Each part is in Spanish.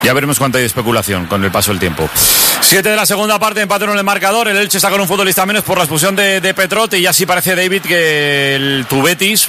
Ya veremos cuánta hay de especulación con el paso del tiempo. 7 de la segunda parte, empate en el marcador. El Elche está con un futbolista menos por la expulsión de Petrot. Y ya sí parece, David, que tu Betis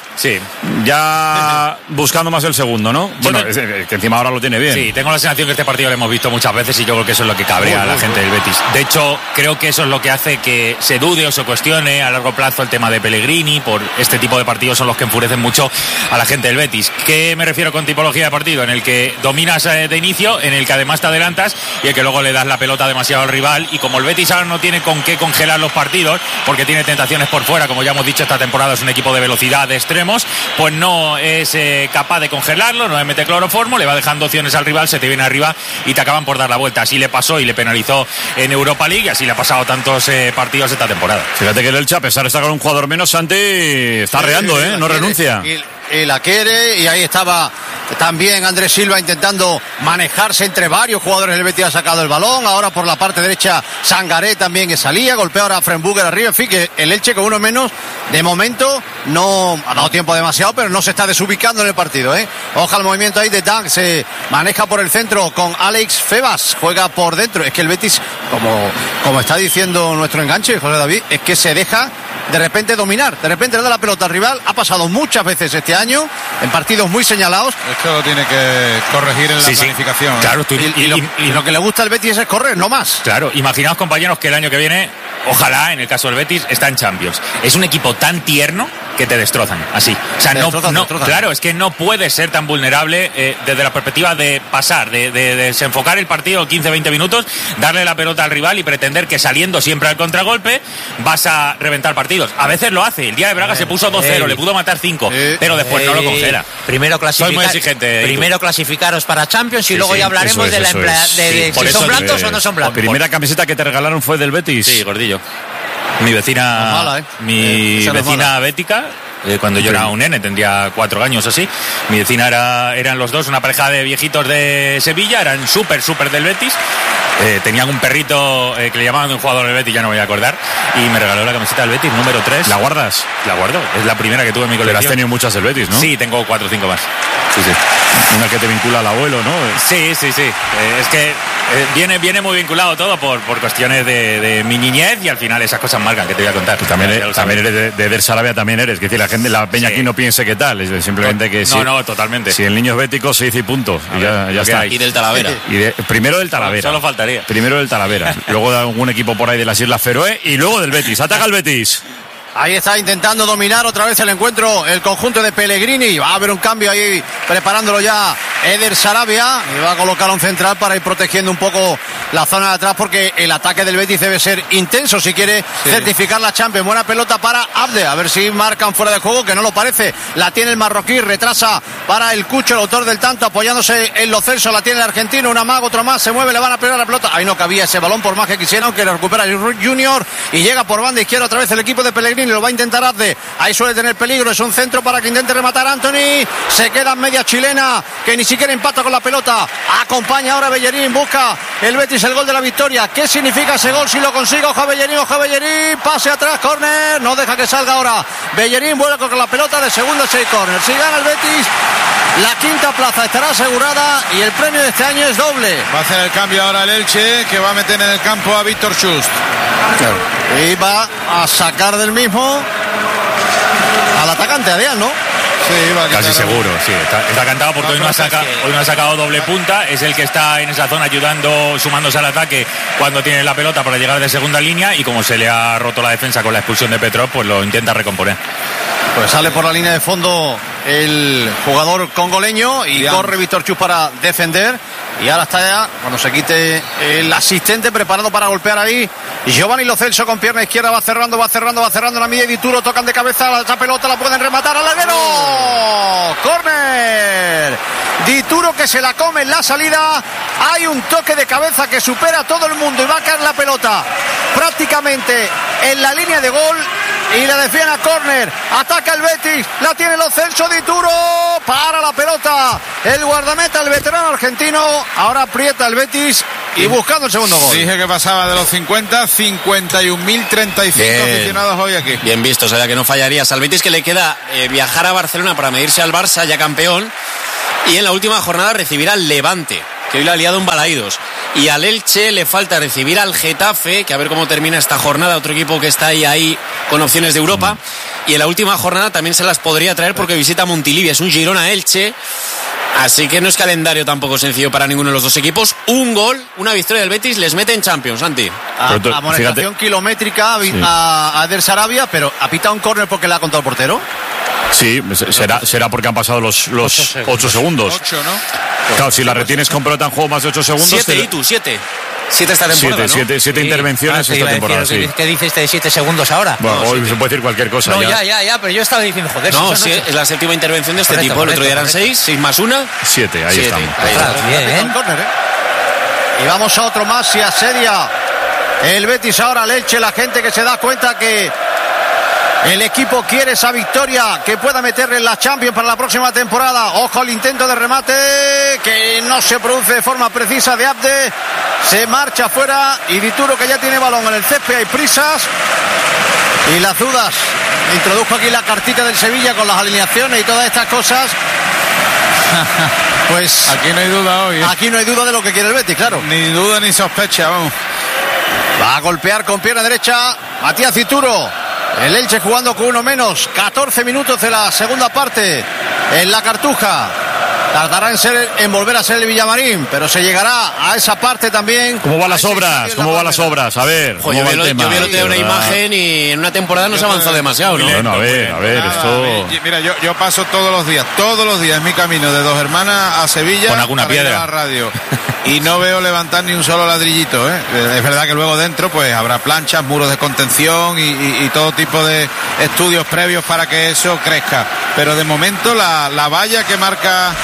ya buscando más el segundo, ¿no? Bueno, es que encima ahora lo tiene bien. Sí, tengo la sensación que este partido lo hemos visto muchas veces y yo creo que eso es lo que cabrea a la gente del Betis. De hecho, creo que eso es lo que hace que se dude o se cuestione a largo plazo el tema de Pellegrini. Por este tipo de partidos son los que enfurecen mucho a la gente del Betis. ¿Qué me refiero con tipología de partido? En el que dominas de inicio, en el que además te adelantas y el que luego le das la pelota demasiado al rival. Y como el Betis ahora no tiene con qué congelar los partidos, porque tiene tentaciones por fuera, como ya hemos dicho, esta temporada es un equipo de velocidad, de extremos, pues no es capaz de congelarlo, no le mete cloroformo, le va dejando opciones al rival, se te viene arriba y te acaban por dar la vuelta. Así le pasó y le penalizó en Europa League, y así le ha pasado tantos partidos esta temporada. Fíjate que el Elche, a pesar de estar con un jugador menos, Santi está reando, no renuncia. Y la quiere, y ahí estaba también Andrés Silva intentando manejarse entre varios jugadores del Betis. Ha sacado el balón, ahora por la parte derecha Sangaré también que salía, golpea ahora a Frenburger arriba. En fin, que el Elche con uno menos de momento no ha dado tiempo demasiado, pero no se está desubicando en el partido, Oja el movimiento ahí de Dank, se maneja por el centro con Alex Febas, juega por dentro. Es que el Betis, como está diciendo nuestro enganche, José David, es que se deja de repente dominar, de repente le da la pelota al rival. Ha pasado muchas veces este año en partidos muy señalados. Esto lo tiene que corregir en la planificación. Claro, y lo que le gusta al Betis es correr, no más. Claro, imaginaos, compañeros, que el año que viene, ojalá, en el caso del Betis, está en Champions. Es un equipo tan tierno que te destrozan, así. O sea, destrozan. Claro, es que no puede ser tan vulnerable desde la perspectiva de pasar, de desenfocar el partido 15-20 minutos, darle la pelota al rival y pretender que saliendo siempre al contragolpe vas a reventar partidos. A veces lo hace. El día de Braga se puso 2-0, le pudo matar 5, pero después no lo congela. Primero Soy muy exigente. Primero clasificaros para Champions y luego ya hablaremos de si son blancos o no son blancos. La primera camiseta que te regalaron fue del Betis. Sí, Gordillo. Mi vecina, vecina bética, cuando yo era un nene, tendría 4 años así. Mi vecina eran los dos, una pareja de viejitos de Sevilla, eran súper del Betis. Tenían un perrito que le llamaban de un jugador del Betis, ya no me voy a acordar, y me regaló la camiseta del Betis, número 3. ¿La guardas? La guardo, es la primera que tuve en mi colección. Pero has tenido muchas del Betis, ¿no? Sí, tengo 4 o 5 más. Sí. Una que te vincula al abuelo, ¿no? Sí. Es que viene muy vinculado todo por cuestiones de mi niñez, y al final esas cosas marcan, que te voy a contar. También eres de Eder Sarabia, también eres. Es decir, la gente, la peña aquí no piense que tal, es simplemente que sí. No, totalmente. Si el niño es bético, se dice y punto. Ya está. Y del Talavera. Primero del Talavera. Solo faltaría. Primero del Talavera. Luego de algún equipo por ahí de las Islas Feroe y luego del Betis. Ataca el Betis. Ahí está intentando dominar otra vez el encuentro el conjunto de Pellegrini. Va a haber un cambio ahí preparándolo ya Eder Sarabia, y va a colocar un central para ir protegiendo un poco la zona de atrás, porque el ataque del Betis debe ser intenso si quiere certificar la Champions. Buena pelota para Abde, a ver si marcan fuera de juego, que no lo parece. La tiene el marroquí, retrasa para el Cucho, el autor del tanto, apoyándose en Lo Celso. La tiene el argentino, una más, otro más, se mueve, le van a pegar la pelota. Ahí no cabía ese balón por más que quisieran, que lo recupera el Junior y llega por banda izquierda otra vez el equipo de Pellegrini. Lo va a intentar Abde, ahí suele tener peligro, es un centro para que intente rematar Anthony, se queda en media chilena, que ni siquiera empata con la pelota. Acompaña ahora Bellerín, busca el Betis el gol de la victoria. ¿Qué significa ese gol si lo consigue? Ojo Bellerín, pase atrás, córner, no deja que salga ahora Bellerín, vuelve con la pelota de segundo 6 córner. Si gana el Betis, la quinta plaza estará asegurada y el premio de este año es doble. Va a hacer el cambio ahora el Elche, que va a meter en el campo a Víctor Schust. Claro. Y va a sacar del mismo al atacante, Adrián, ¿no? Sí, va a casi seguro, sí. Está cantado porque hoy no ha sacado doble punta. Es el que está en esa zona ayudando, sumándose al ataque cuando tiene la pelota para llegar de segunda línea, y como se le ha roto la defensa con la expulsión de Petrov, pues lo intenta recomponer. Pues sale por la línea de fondo el jugador congoleño y corre Víctor Schust para defender. Y ahora está ya, cuando se quite el asistente, preparado para golpear ahí Giovanni Lo Celso con pierna izquierda, va cerrando la media, y Dituro tocan de cabeza esa pelota, la pueden rematar al larguero. ¡Córner! Dituro que se la come en la salida. Hay un toque de cabeza que supera a todo el mundo y va a caer la pelota prácticamente en la línea de gol. Y la defiende a córner, ataca el Betis, la tiene Lo Celso, Dituro, para la pelota el guardameta, el veterano argentino. Ahora aprieta el Betis y buscando el segundo gol. Dije que pasaba de los 50, 51.035 aficionados hoy aquí. Bien visto, sabía que no fallarías. Al Betis, que le queda viajar a Barcelona para medirse al Barça, ya campeón, y en la última jornada recibirá al Levante, que hoy la ha liado en Balaídos. Y al Elche le falta recibir al Getafe, que a ver cómo termina esta jornada, otro equipo que está ahí con opciones de Europa. Y en la última jornada también se las podría traer porque visita Montilivi. Es un Girona-Elche. Así que no es calendario tampoco sencillo para ninguno de los dos equipos. Un gol, una victoria del Betis les mete en Champions, Santi. Amonestación kilométrica a Eder Sarabia, pero ha pitado un córner porque le ha contado el portero. Sí, será porque han pasado los 8 segundos. 8, ¿no? Claro, si la retienes con pelota en juego más de 8 segundos... 7 esta temporada, 7 intervenciones esta temporada, sí. ¿Qué dice este de 7 segundos ahora? Bueno, hoy se puede decir cualquier cosa. No, ya, pero yo estaba diciendo, joder. No, sí, es la séptima intervención de este tipo. El otro día eran 6 más 1. 7, ahí estamos. Bien, Y vamos a otro más, y asedia el Betis ahora al Elche. La gente que se da cuenta que el equipo quiere esa victoria que pueda meterle en la Champions para la próxima temporada. Ojo al intento de remate que no se produce de forma precisa de Abde. Se marcha fuera y Dituro, que ya tiene balón en el césped. Hay prisas y las dudas. Introdujo aquí la cartita del Sevilla con las alineaciones y todas estas cosas. Pues aquí no hay duda hoy. Aquí no hay duda de lo que quiere el Betis, claro. Ni duda ni sospecha, vamos. Va a golpear con pierna derecha Matías Dituro. El Elche jugando con uno menos. 14 minutos de la segunda parte en la Cartuja. Tardará en volver a ser el Villamarín, pero se llegará a esa parte también. ¿Cómo van las obras? ¿Cómo van las obras? A ver, ¿cómo va el tema? Yo veo una imagen y en una temporada no se ha avanzado demasiado, ¿no? Bueno, a ver, esto... Mira, yo paso todos los días en mi camino de Dos Hermanas a Sevilla. Con alguna piedra. A la radio. Y no veo levantar ni un solo ladrillito, ¿eh? Es verdad que luego dentro pues habrá planchas, muros de contención y todo tipo de estudios previos para que eso crezca. Pero de momento la valla que marca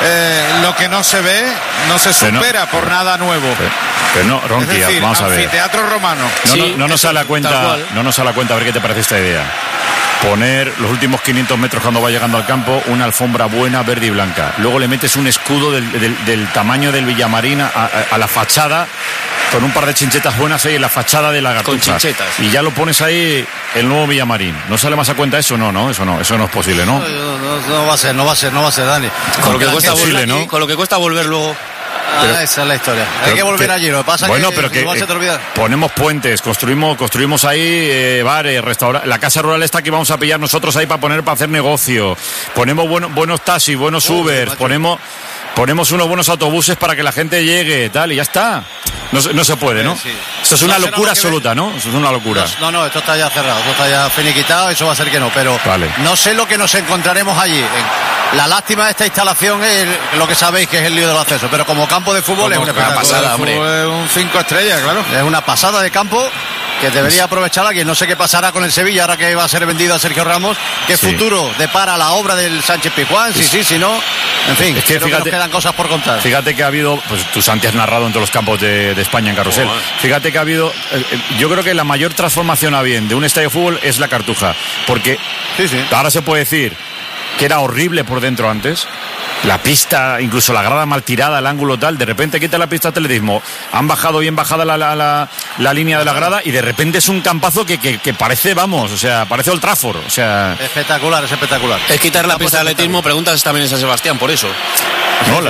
lo que no se ve no se supera por nada nuevo. Pero no, Ronqui, es decir, vamos a ver. Anfiteatro romano. No nos sale a cuenta, a ver qué te parece esta idea. Poner los últimos 500 metros cuando va llegando al campo una alfombra buena, verde y blanca. Luego le metes un escudo del tamaño del Villamarín a la fachada, con un par de chinchetas buenas ahí en la fachada de la Cartuja. Con chinchetas. Y ya lo pones ahí el nuevo Villamarín. ¿No sale más a cuenta eso? No es posible, ¿no? No va a ser, Dani. Con lo que cuesta posible, volver, ¿no? Con lo que cuesta volver luego. Esa es la historia. Hay que volver allí. Lo que pasa que igual se te olvida. Ponemos puentes, construimos ahí bares, restaurantes. La casa rural esta que vamos a pillar nosotros ahí para hacer negocio. Ponemos buenos taxis, buenos Ubers, ponemos unos buenos autobuses para que la gente llegue, tal, y ya está. No se puede, ¿no? Sí. Esto es una locura absoluta, ¿no? Eso es una locura. No, esto está ya cerrado, esto está ya finiquitado, eso va a ser que no, pero vale. No sé lo que nos encontraremos allí. La lástima de esta instalación es lo que sabéis que es el lío del acceso, pero como campo de fútbol es una pasada, hombre. Fue un 5 estrellas, claro. Es una pasada de campo que debería aprovechar alguien. No sé qué pasará con el Sevilla ahora que va a ser vendido a Sergio Ramos. ¿Qué futuro depara la obra del Sánchez Pizjuán? Si no. En fin, es que creo que nos quedan cosas por contar. Fíjate que ha habido, pues tú, Santi, has narrado en todos los campos de España en Carrusel. Fíjate que ha habido, yo creo que la mayor transformación a bien de un estadio de fútbol es la Cartuja. Porque ahora se puede decir que era horrible por dentro antes. La pista, incluso la grada mal tirada, el ángulo tal, de repente quita la pista de atletismo, han bajado bien bajada la línea de la grada y de repente es un campazo que parece, parece Old Trafford, o sea... Espectacular. Es quitar la pista de atletismo, preguntas también a Sebastián por eso. No,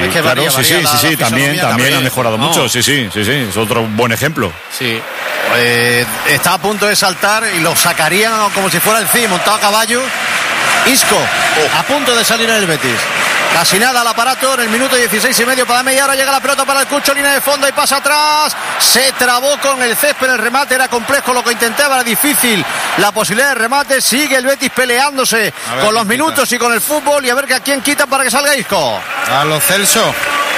sí, también ha mejorado mucho, sí, es otro buen ejemplo. Sí. Está a punto de saltar y lo sacarían como si fuera el CI, montado a caballo. Isco, a punto de salir en el Betis. Casi nada al aparato en el minuto 16 y medio para media hora. Llega la pelota para el Cucho, línea de fondo y pasa atrás. Se trabó con el césped, el remate era complejo, lo que intentaba era difícil. La posibilidad de remate, sigue el Betis peleándose con los minutos y con el fútbol y a ver a quién quitan para que salga Isco. A Lo Celso.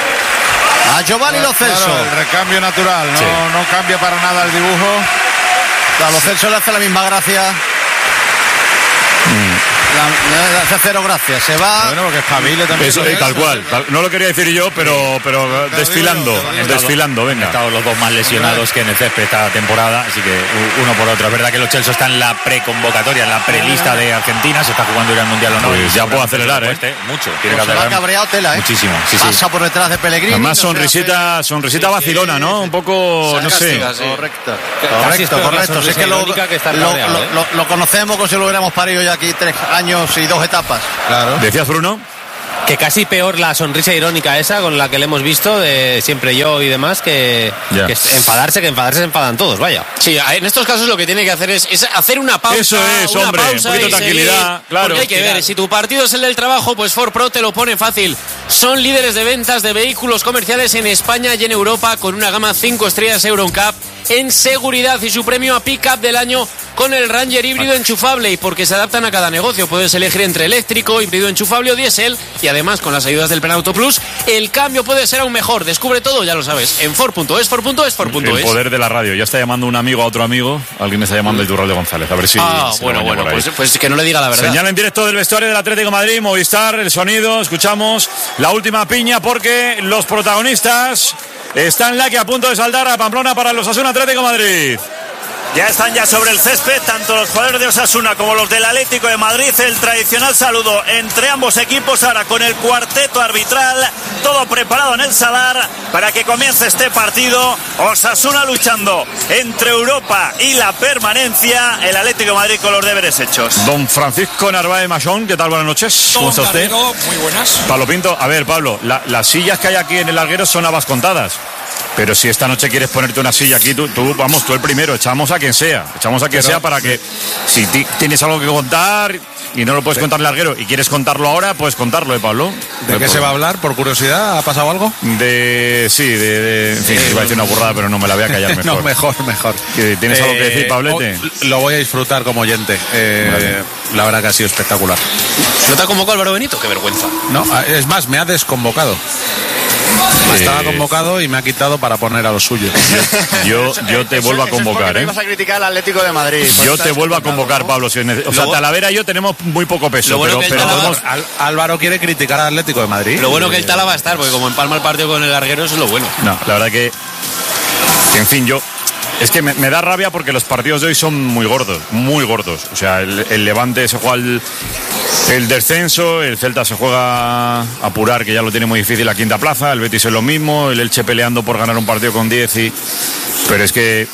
A Giovanni Lo Celso. Claro, el recambio natural, no cambia para nada el dibujo. A Lo Celso le hace la misma gracia. Le hace cero gracias, se va. Bueno, porque espabile también. Eso, tal cual. No lo quería decir yo, pero desfilando, venga. Han estado los dos más lesionados que en el césped esta temporada, así que uno por otro. Es verdad que los Chelsea están en la preconvocatoria, en la prelista de Argentina, se está jugando ir al Mundial o no. Pues ya puede acelerar, mucho. Tiene que acelerar. Cabreado tela, muchísimo. Sí. Pasa por detrás de Pellegrini. Además sonrisita vacilona, ¿no? Un poco, no sé. Correcto. Si es que lo conocemos como si lo hubiéramos parido ya aquí 3 años y 2 etapas. Claro. ¿Decías, Bruno? Que casi peor la sonrisa irónica esa con la que le hemos visto de siempre yo y demás, que enfadarse se enfadan todos, vaya. Sí, en estos casos lo que tiene que hacer es hacer una pausa. Eso es, hombre, un poquito de tranquilidad, claro. Porque hay que ver, si tu partido es el del trabajo, pues Ford Pro te lo pone fácil. Son líderes de ventas de vehículos comerciales en España y en Europa, con una gama 5 estrellas Euro NCAP en seguridad y su premio a Pickup del año con el Ranger híbrido enchufable, y porque se adaptan a cada negocio. Puedes elegir entre eléctrico, híbrido enchufable o diésel, y además con las ayudas del Plan Auto Plus el cambio puede ser aún mejor. Descubre todo, ya lo sabes, en Ford.es, Ford.es, Ford.es. El poder de la radio. Ya está llamando un amigo a otro amigo. Alguien está llamando el Turral de González. A ver si... bueno, pues que no le diga la verdad. Señala en directo del vestuario del Atlético de Madrid, Movistar, el sonido. Escuchamos la última piña porque los protagonistas están la que a punto de saltar a Pamplona para los Osasuna Atlético de Madrid. Ya están sobre el césped, tanto los jugadores de Osasuna como los del Atlético de Madrid. El tradicional saludo entre ambos equipos, ahora con el cuarteto arbitral, todo preparado en el Sadar para que comience este partido. Osasuna luchando entre Europa y la permanencia, el Atlético de Madrid con los deberes hechos. Don Francisco Narváez Machón, ¿qué tal? Buenas noches. ¿Cómo está usted? Muy buenas. Pablo Pinto, a ver, Pablo, las sillas que hay aquí en el larguero son habas contadas. Pero si esta noche quieres ponerte una silla aquí, tú el primero, echamos a quien sea para que si tienes algo que contar y no lo puedes contar larguero y quieres contarlo ahora, puedes contarlo, Pablo. ¿De qué se va a hablar? ¿Por curiosidad? ¿Ha pasado algo? En fin, iba a decir una burrada, pero no, me la voy a callar mejor. No, mejor. ¿Tienes algo que decir, Pablete? Lo voy a disfrutar como oyente. La verdad que ha sido espectacular. ¿No te ha convocado Álvaro Benito? Qué vergüenza. No, es más, me ha desconvocado. Estaba convocado y me ha quitado para poner a los suyos. Yo te vuelvo a convocar, Ibas a criticar al Atlético de Madrid. Yo te vuelvo a convocar, Pablo. O sea, Talavera y yo tenemos muy poco peso. Pero Álvaro quiere criticar al Atlético de Madrid. Lo bueno que el Tala va a estar, porque como empalma el partido con el larguero, eso es lo bueno. No, la verdad que en fin, es que me da rabia porque los partidos de hoy son muy gordos. O sea, el Levante se juega el descenso, el Celta se juega a apurar, que ya lo tiene muy difícil, la quinta plaza, el Betis es lo mismo, el Elche peleando por ganar un partido con 10 pero es que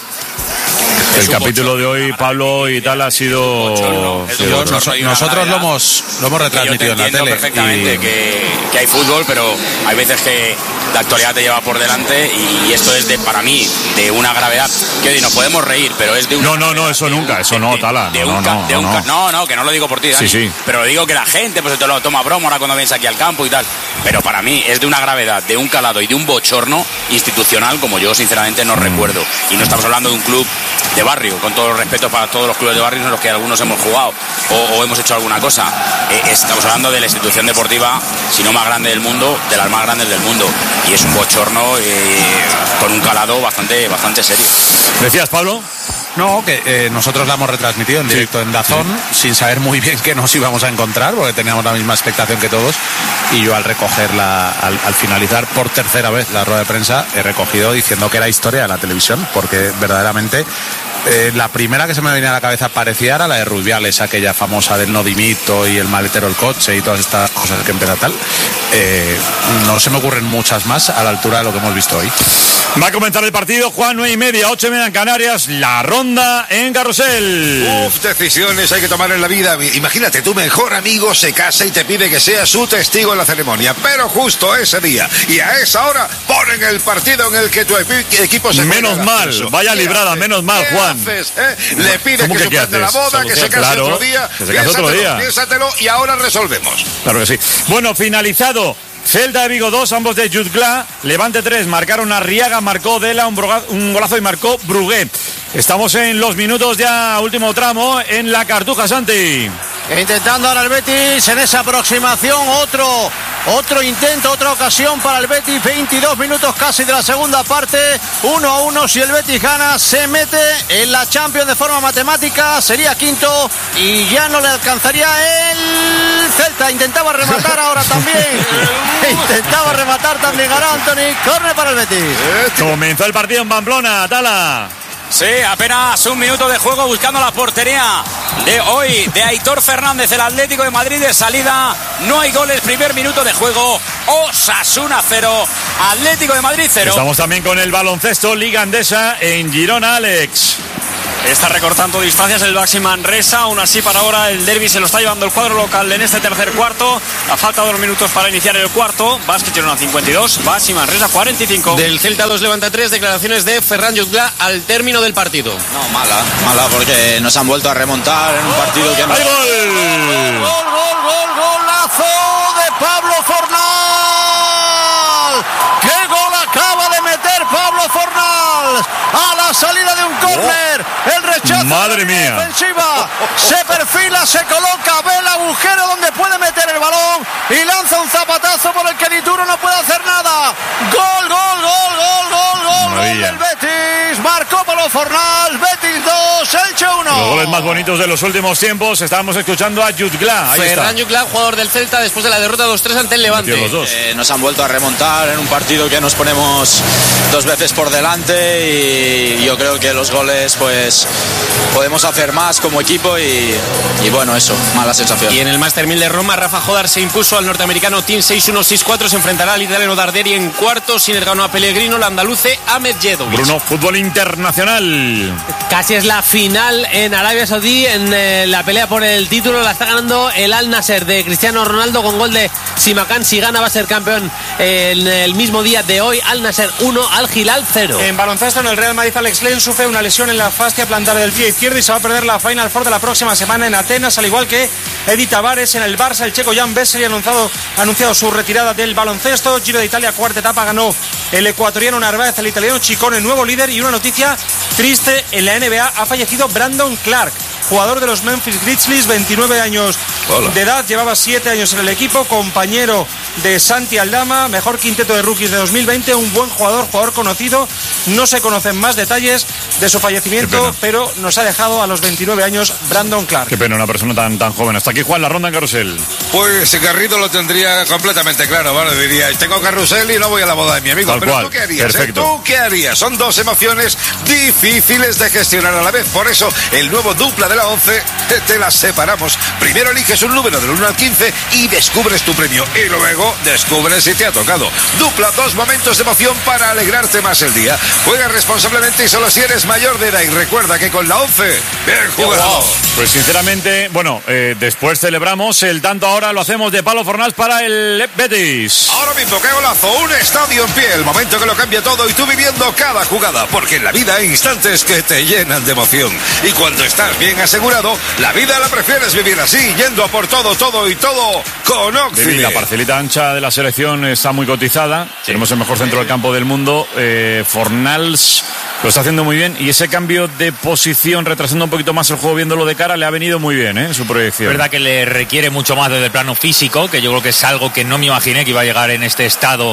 el capítulo de hoy, Pablo y tal, ha sido... Nosotros lo hemos retransmitido en la tele. Perfectamente que hay fútbol, pero hay veces que la actualidad te lleva por delante y esto es para mí de una gravedad que nos podemos reír, pero es de una... No, eso nunca, eso no, Tala. No, que no lo digo por ti, Dani, sí. Pero digo que la gente pues te lo toma broma ahora cuando vienes aquí al campo y tal, pero para mí es de una gravedad, de un calado y de un bochorno institucional como yo sinceramente no recuerdo. Y no estamos hablando de un club de barrio, con todo el respeto para todos los clubes de barrio en los que algunos hemos jugado o hemos hecho alguna cosa. Estamos hablando de la institución deportiva, si no más grande del mundo, de las más grandes del mundo, y es un bochorno con un calado bastante serio. ¿Decías, Pablo? No, que nosotros la hemos retransmitido en directo en DAZN, sin saber muy bien qué nos íbamos a encontrar, porque teníamos la misma expectación que todos, y yo al recogerla, al finalizar por tercera vez la rueda de prensa, he recogido diciendo que era historia de la televisión, porque verdaderamente la primera que se me venía a la cabeza parecía era la de Rubiales, aquella famosa del no dimito y el maletero del coche y todas estas cosas que empieza tal. No se me ocurren muchas más a la altura de lo que hemos visto hoy. Va a comenzar el partido, Juan, 9:30, 8:30 en Canarias, la ronda en Carrusel. Decisiones hay que tomar en la vida. Imagínate, tu mejor amigo se casa y te pide que seas su testigo en la ceremonia, pero justo ese día y a esa hora ponen el partido en el que tu equipo se... Menos mal, vaya librada, menos mal, Juan. Haces, Le pides que suspenda la boda, que se case otro día. Piénsatelo y ahora resolvemos. Claro que sí. Bueno, finalizado. Celta de Vigo 2, ambos de Jutgla. Levante 3, marcaron Arriaga, marcó Dela, un golazo y marcó Brugué. Estamos en los minutos ya, último tramo, en la Cartuja, Santi. Intentando ahora el Betis en esa aproximación, otro intento, otra ocasión para el Betis, 22 minutos casi de la segunda parte, 1-1, si el Betis gana se mete en la Champions de forma matemática, sería quinto y ya no le alcanzaría el Celta, intentaba rematar ahora también, ganó Anthony, córner para el Betis. Comenzó el partido en Pamplona, Tala. Sí, apenas un minuto de juego buscando la portería de hoy de Aitor Fernández, el Atlético de Madrid de salida. No hay goles, primer minuto de juego. Osasuna 0, Atlético de Madrid 0. Estamos también con el baloncesto, Liga Endesa en Girona, Alex. Está recortando distancias el Baxi Manresa. Aún así, para ahora el derbi se lo está llevando el cuadro local en este tercer cuarto. A falta de 2 minutos para iniciar el cuarto. Básquet Girona 52, Baxi Manresa 45. Del Celta 2 levanta 3, declaraciones de Ferran Jutgla al término del partido. No, mala porque nos han vuelto a remontar en un partido que no... ¡Hay gol! ¡Golazo de Pablo Fornal! ¡Qué gol acaba de meter Pablo Fornal! A la salida de un córner, el rechazo. ¡Madre mía! Defensiva, se perfila, se coloca, ve el agujero donde puede meter el balón y lanza un zapatazo por el que Dituro no puede hacer nada. ¡Gol del Betis! Marcó Pablo Fornal, Betis 2, Elche 1. Los goles más bonitos de los últimos tiempos. Estábamos escuchando a Jutgla. Ferran Jutgla, jugador del Celta, después de la derrota 2-3 ante el Levante. Nos han vuelto a remontar en un partido que nos ponemos 2 veces por delante y yo creo que los goles pues podemos hacer más como equipo y bueno, eso, mala sensación. Y en el Master 1000 de Roma, Rafa Jodar se impuso al norteamericano Team 6-1, 6-4. Se enfrentará al italiano Darderi en cuartos. Sinner ganó a Pellegrino, el andaluce Ahmed Jedovic. Bruno, fútbol internacional. Casi es la final en Arabia Saudí, en la pelea por el título. La está ganando el Al Nasser de Cristiano Ronaldo con gol de Simakan. Si gana va a ser campeón en el mismo día de hoy. Al Nasser 1, Al Hilal 0. En baloncesto, en el Real Madrid, Alex Len sufre una lesión en la fascia plantar del pie izquierdo y se va a perder la Final Four de la próxima semana en Atenas, al igual que Edith Tavares. En el Barça, el checo Jan Vesely ha anunciado su retirada del baloncesto. Giro de Italia, cuarta etapa, ganó el ecuatoriano Narváez, el italiano Ciccone, nuevo líder. Y una noticia triste en la NBA, ha fallecido Brandon Clark, jugador de los Memphis Grizzlies, 29 años de edad, llevaba 7 años en el equipo, compañero de Santi Aldama, mejor quinteto de rookies de 2020, un buen jugador conocido. No se conocen más detalles de su fallecimiento, pero nos ha dejado a los 29 años Brandon Clark. Qué pena, una persona tan joven. Hasta aquí, Juan, la ronda en carrusel. Pues Garrido lo tendría completamente claro, ¿vale? Diría, tengo carrusel y no voy a la boda de mi amigo. Tal pero cual. ¿tú qué harías? Perfecto. ¿Tú qué harías? Son 2 emociones difíciles de gestionar a la vez. Por eso, el nuevo dupla de la 11 te las separamos. Primero eliges un número del 1 al 15 y descubres tu premio. Y luego descubres si te ha tocado. Dupla, 2 momentos de emoción para alegrarte más el día. Juega responsablemente y solo si eres mayor de edad. Y recuerda que con la 11, bien jugado. Pues sinceramente, bueno, después celebramos el tanto, ahora lo hacemos de Pablo Fornal para el Betis. Ahora mismo, qué golazo, un estadio en pie, el momento que lo cambia todo y tú viviendo cada jugada, porque en la vida hay instantes que te llenan de emoción. Y cuando estás bien asegurado, la vida la prefieres vivir así, yendo a por todo con Oxide. La parcelita ancha de la selección está muy cotizada. Sí. Tenemos el mejor centro del campo del mundo. Fornals lo está haciendo muy bien y ese cambio de posición, retrasando un poquito más el juego, viéndolo de cara, le ha venido muy bien, su proyección. Es verdad que le requiere mucho más desde el plano físico, que yo creo que es algo que no me imaginé que iba a llegar en este estado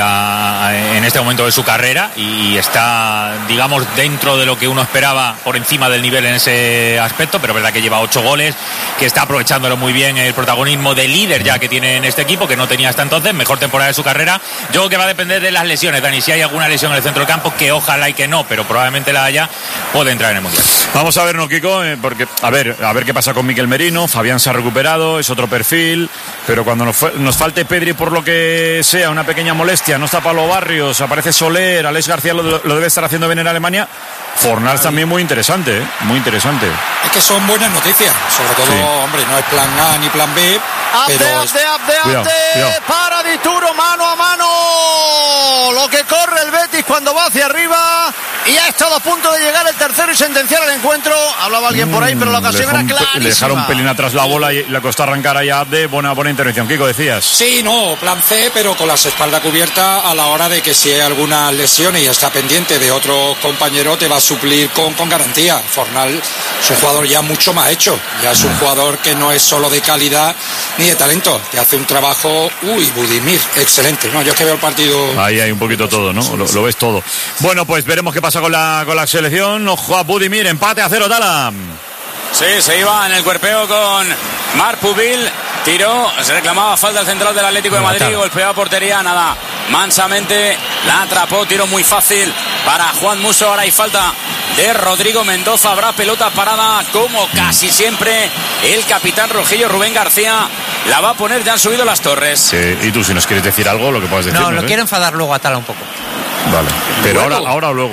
en este momento de su carrera, y está, digamos, dentro de lo que uno esperaba, por encima del nivel en ese aspecto, pero es verdad que lleva 8 goles, que está aprovechándolo muy bien, el protagonismo de líder ya que tiene en este equipo, que no tenía hasta entonces, mejor temporada de su carrera. Yo creo que va a depender de las lesiones, Dani, si hay alguna lesión en el centro del campo, que ojalá y que no, pero probablemente la haya, puede entrar en el Mundial. Vamos a ver, ¿no, Kiko? Porque, a ver qué pasa con Miquel Merino. Fabián se ha recuperado, es otro perfil, pero cuando nos falte Pedri por lo que sea, una pequeña molestia, no está Pablo Barrios, aparece Soler, Alex García lo debe estar haciendo bien en Alemania. Fornals también muy interesante, muy interesante. Es que son buenas noticias, sobre todo, sí. Hombre, no es plan A ni plan B. Cuidado. Para Dituro, mano a mano. Lo que corre el Betis cuando va hacia arriba. Y ha estado a punto de llegar el tercero y sentenciar el encuentro. Hablaba alguien por ahí, pero la ocasión era clarísima. Le dejaron un pelín atrás la bola y le costó arrancar ahí a Abde. Buena intervención. Kiko, decías. Sí, no, plan C, pero con las espaldas cubiertas a la hora de que si hay alguna lesión y está pendiente de otro compañero, te va a suplir con garantía. Fornal es un jugador ya mucho más hecho. Ya es un jugador que no es solo de calidad ni de talento. Te hace un trabajo, Budimir, excelente. No, yo es que veo el partido. Ahí hay un poquito todo, ¿no? Lo ves todo. Bueno, pues veremos qué pasa con la selección. Ojo a Budimir, empate a 0, Tala. Sí, se iba en el cuerpeo con Marc Pubil. Tiró, se reclamaba falta el central del Atlético de Madrid, golpeó a portería, nada, mansamente la atrapó, tiro muy fácil para Juan Musso. Ahora hay falta de Rodrigo Mendoza, habrá pelota parada como casi siempre. El capitán rojillo Rubén García la va a poner, ya han subido las torres. Sí, y tú, si nos quieres decir algo, lo que puedes decir. No, lo quiero enfadar luego a Tala un poco. Vale, pero ahora o luego.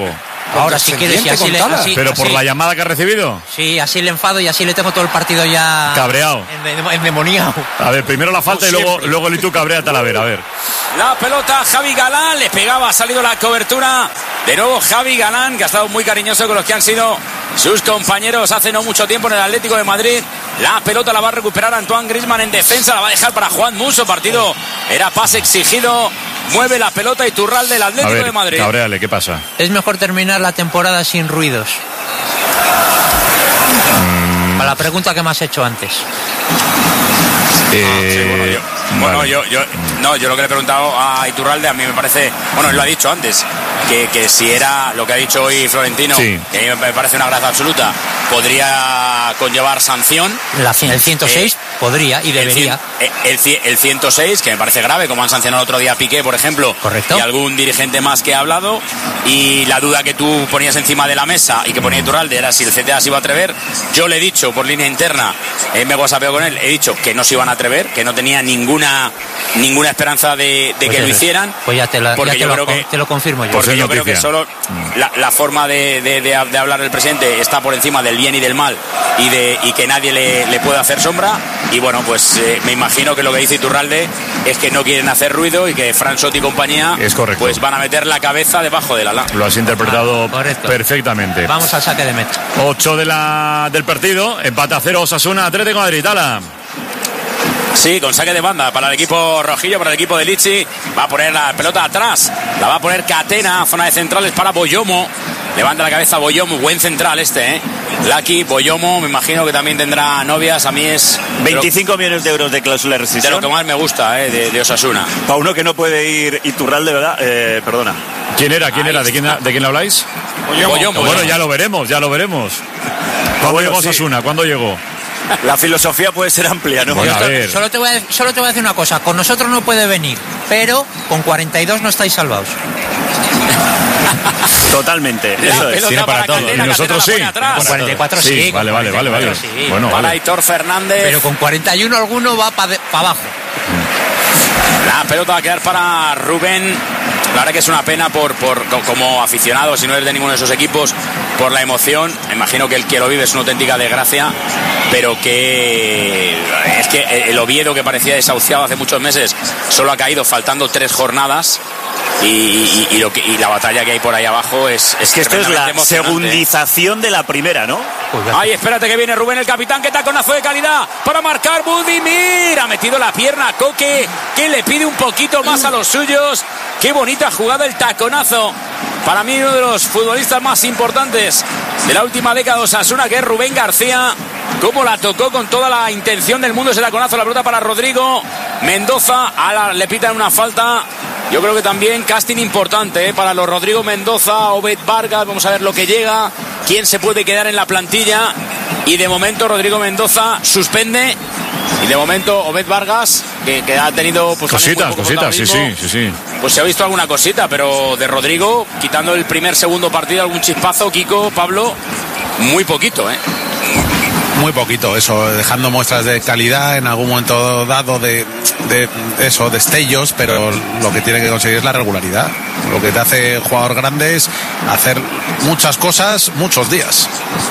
Ahora, si quieres, y así ¿Pero por la llamada que ha recibido? Sí, así le enfado y así le tengo todo el partido ya... Cabreado. Endemoniado. A ver, primero la falta y luego el Itu cabrea a Talavera, a ver. La pelota, Javi Galán, le pegaba, ha salido la cobertura. De nuevo Javi Galán, que ha estado muy cariñoso con los que han sido sus compañeros hace no mucho tiempo en el Atlético de Madrid. La pelota la va a recuperar Antoine Griezmann en defensa, la va a dejar para Juan Musso. Partido era pase exigido. Mueve la pelota Iturralde del Atlético de Madrid. Cabréale, ¿qué pasa? Es mejor terminar la temporada sin ruidos. Para la pregunta que me has hecho antes. Yo lo que le he preguntado a Iturralde, a mí me parece, bueno, él lo ha dicho antes, que si era lo que ha dicho hoy Florentino, sí, que a mí me parece una gracia absoluta, podría conllevar sanción. El 106 podría y debería. El 106, que me parece grave, como han sancionado otro día a Piqué, por ejemplo. Correcto. Y algún dirigente más que ha hablado. Y la duda que tú ponías encima de la mesa y que ponía Iturralde era si el CTA se iba a atrever. Yo le he dicho por línea interna, me he whatsappeo con él, he dicho que no se iban a atrever, que no tenía ninguna esperanza de que lo hicieran. Pues ya te lo confirmo yo. Porque yo creo que solo la forma de hablar del presidente está por encima del bien y del mal y que nadie le puede hacer sombra. Y bueno, pues me imagino que lo que dice Iturralde es que no quieren hacer ruido y que Fran Sotti y compañía pues van a meter la cabeza debajo del ala. Lo has interpretado perfectamente. Vamos al saque de meta. 8 del partido, empate a 0 Osasuna, Atlético de Madrid. Ala. Sí, con saque de banda para el equipo rojillo, para el equipo de Lichi. Va a poner la pelota atrás, la va a poner Catena, zona de centrales para Boyomo. Levanta la cabeza Boyomo, buen central Lucky, Boyomo, me imagino que también tendrá novias. A mí es 25 millones de euros de cláusula de rescisión. De lo que más me gusta, de Osasuna. Para uno que no puede ir Iturralde, ¿verdad? Perdona. ¿Quién era? ¿De quién habláis? Boyomo. Bueno, ya lo veremos. ¿Cuándo llegó Osasuna? ¿Cuándo llegó? La filosofía puede ser amplia, ¿no? Bueno, a ver. Solo te voy a decir una cosa. Con nosotros no puede venir, pero con 42 no estáis salvados. Totalmente. Eso es. Tiene para todos. Y nosotros sí. Con 44 sí. Vale. Sí. Bueno, para Aitor Fernández. Pero con 41 alguno va para abajo. La pelota va a quedar para Rubén. La verdad que es una pena como aficionado, si no eres de ninguno de esos equipos, por la emoción. Me imagino que el que lo vive es una auténtica desgracia, pero que es que el Oviedo, que parecía desahuciado hace muchos meses, solo ha caído faltando 3 jornadas. Y la batalla que hay por ahí abajo es que esto es la segundización de la primera, ¿no? Ay, espérate que viene Rubén, el capitán, que taconazo de calidad para marcar Budimir. Ha metido la pierna a Coque, que le pide un poquito más a los suyos. Qué bonita jugada, el taconazo. Para mí uno de los futbolistas más importantes de la última década de Osasuna, que es Rubén García. Cómo la tocó con toda la intención del mundo ese taconazo. La pelota para Rodrigo Mendoza. Ahora le pitan una falta. Yo creo que también casting importante para los Rodrigo Mendoza, Obed Vargas. Vamos a ver lo que llega, quién se puede quedar en la plantilla. Y de momento Rodrigo Mendoza suspende. Y de momento Obed Vargas, que ha tenido pues, cositas, sí. Pues se ha visto alguna cosita, pero de Rodrigo, quitando el segundo partido, algún chispazo, Kiko, Pablo, muy poquito, Muy poquito, eso, dejando muestras de calidad en algún momento dado de destellos, pero lo que tiene que conseguir es la regularidad. Lo que te hace jugador grande es hacer muchas cosas muchos días.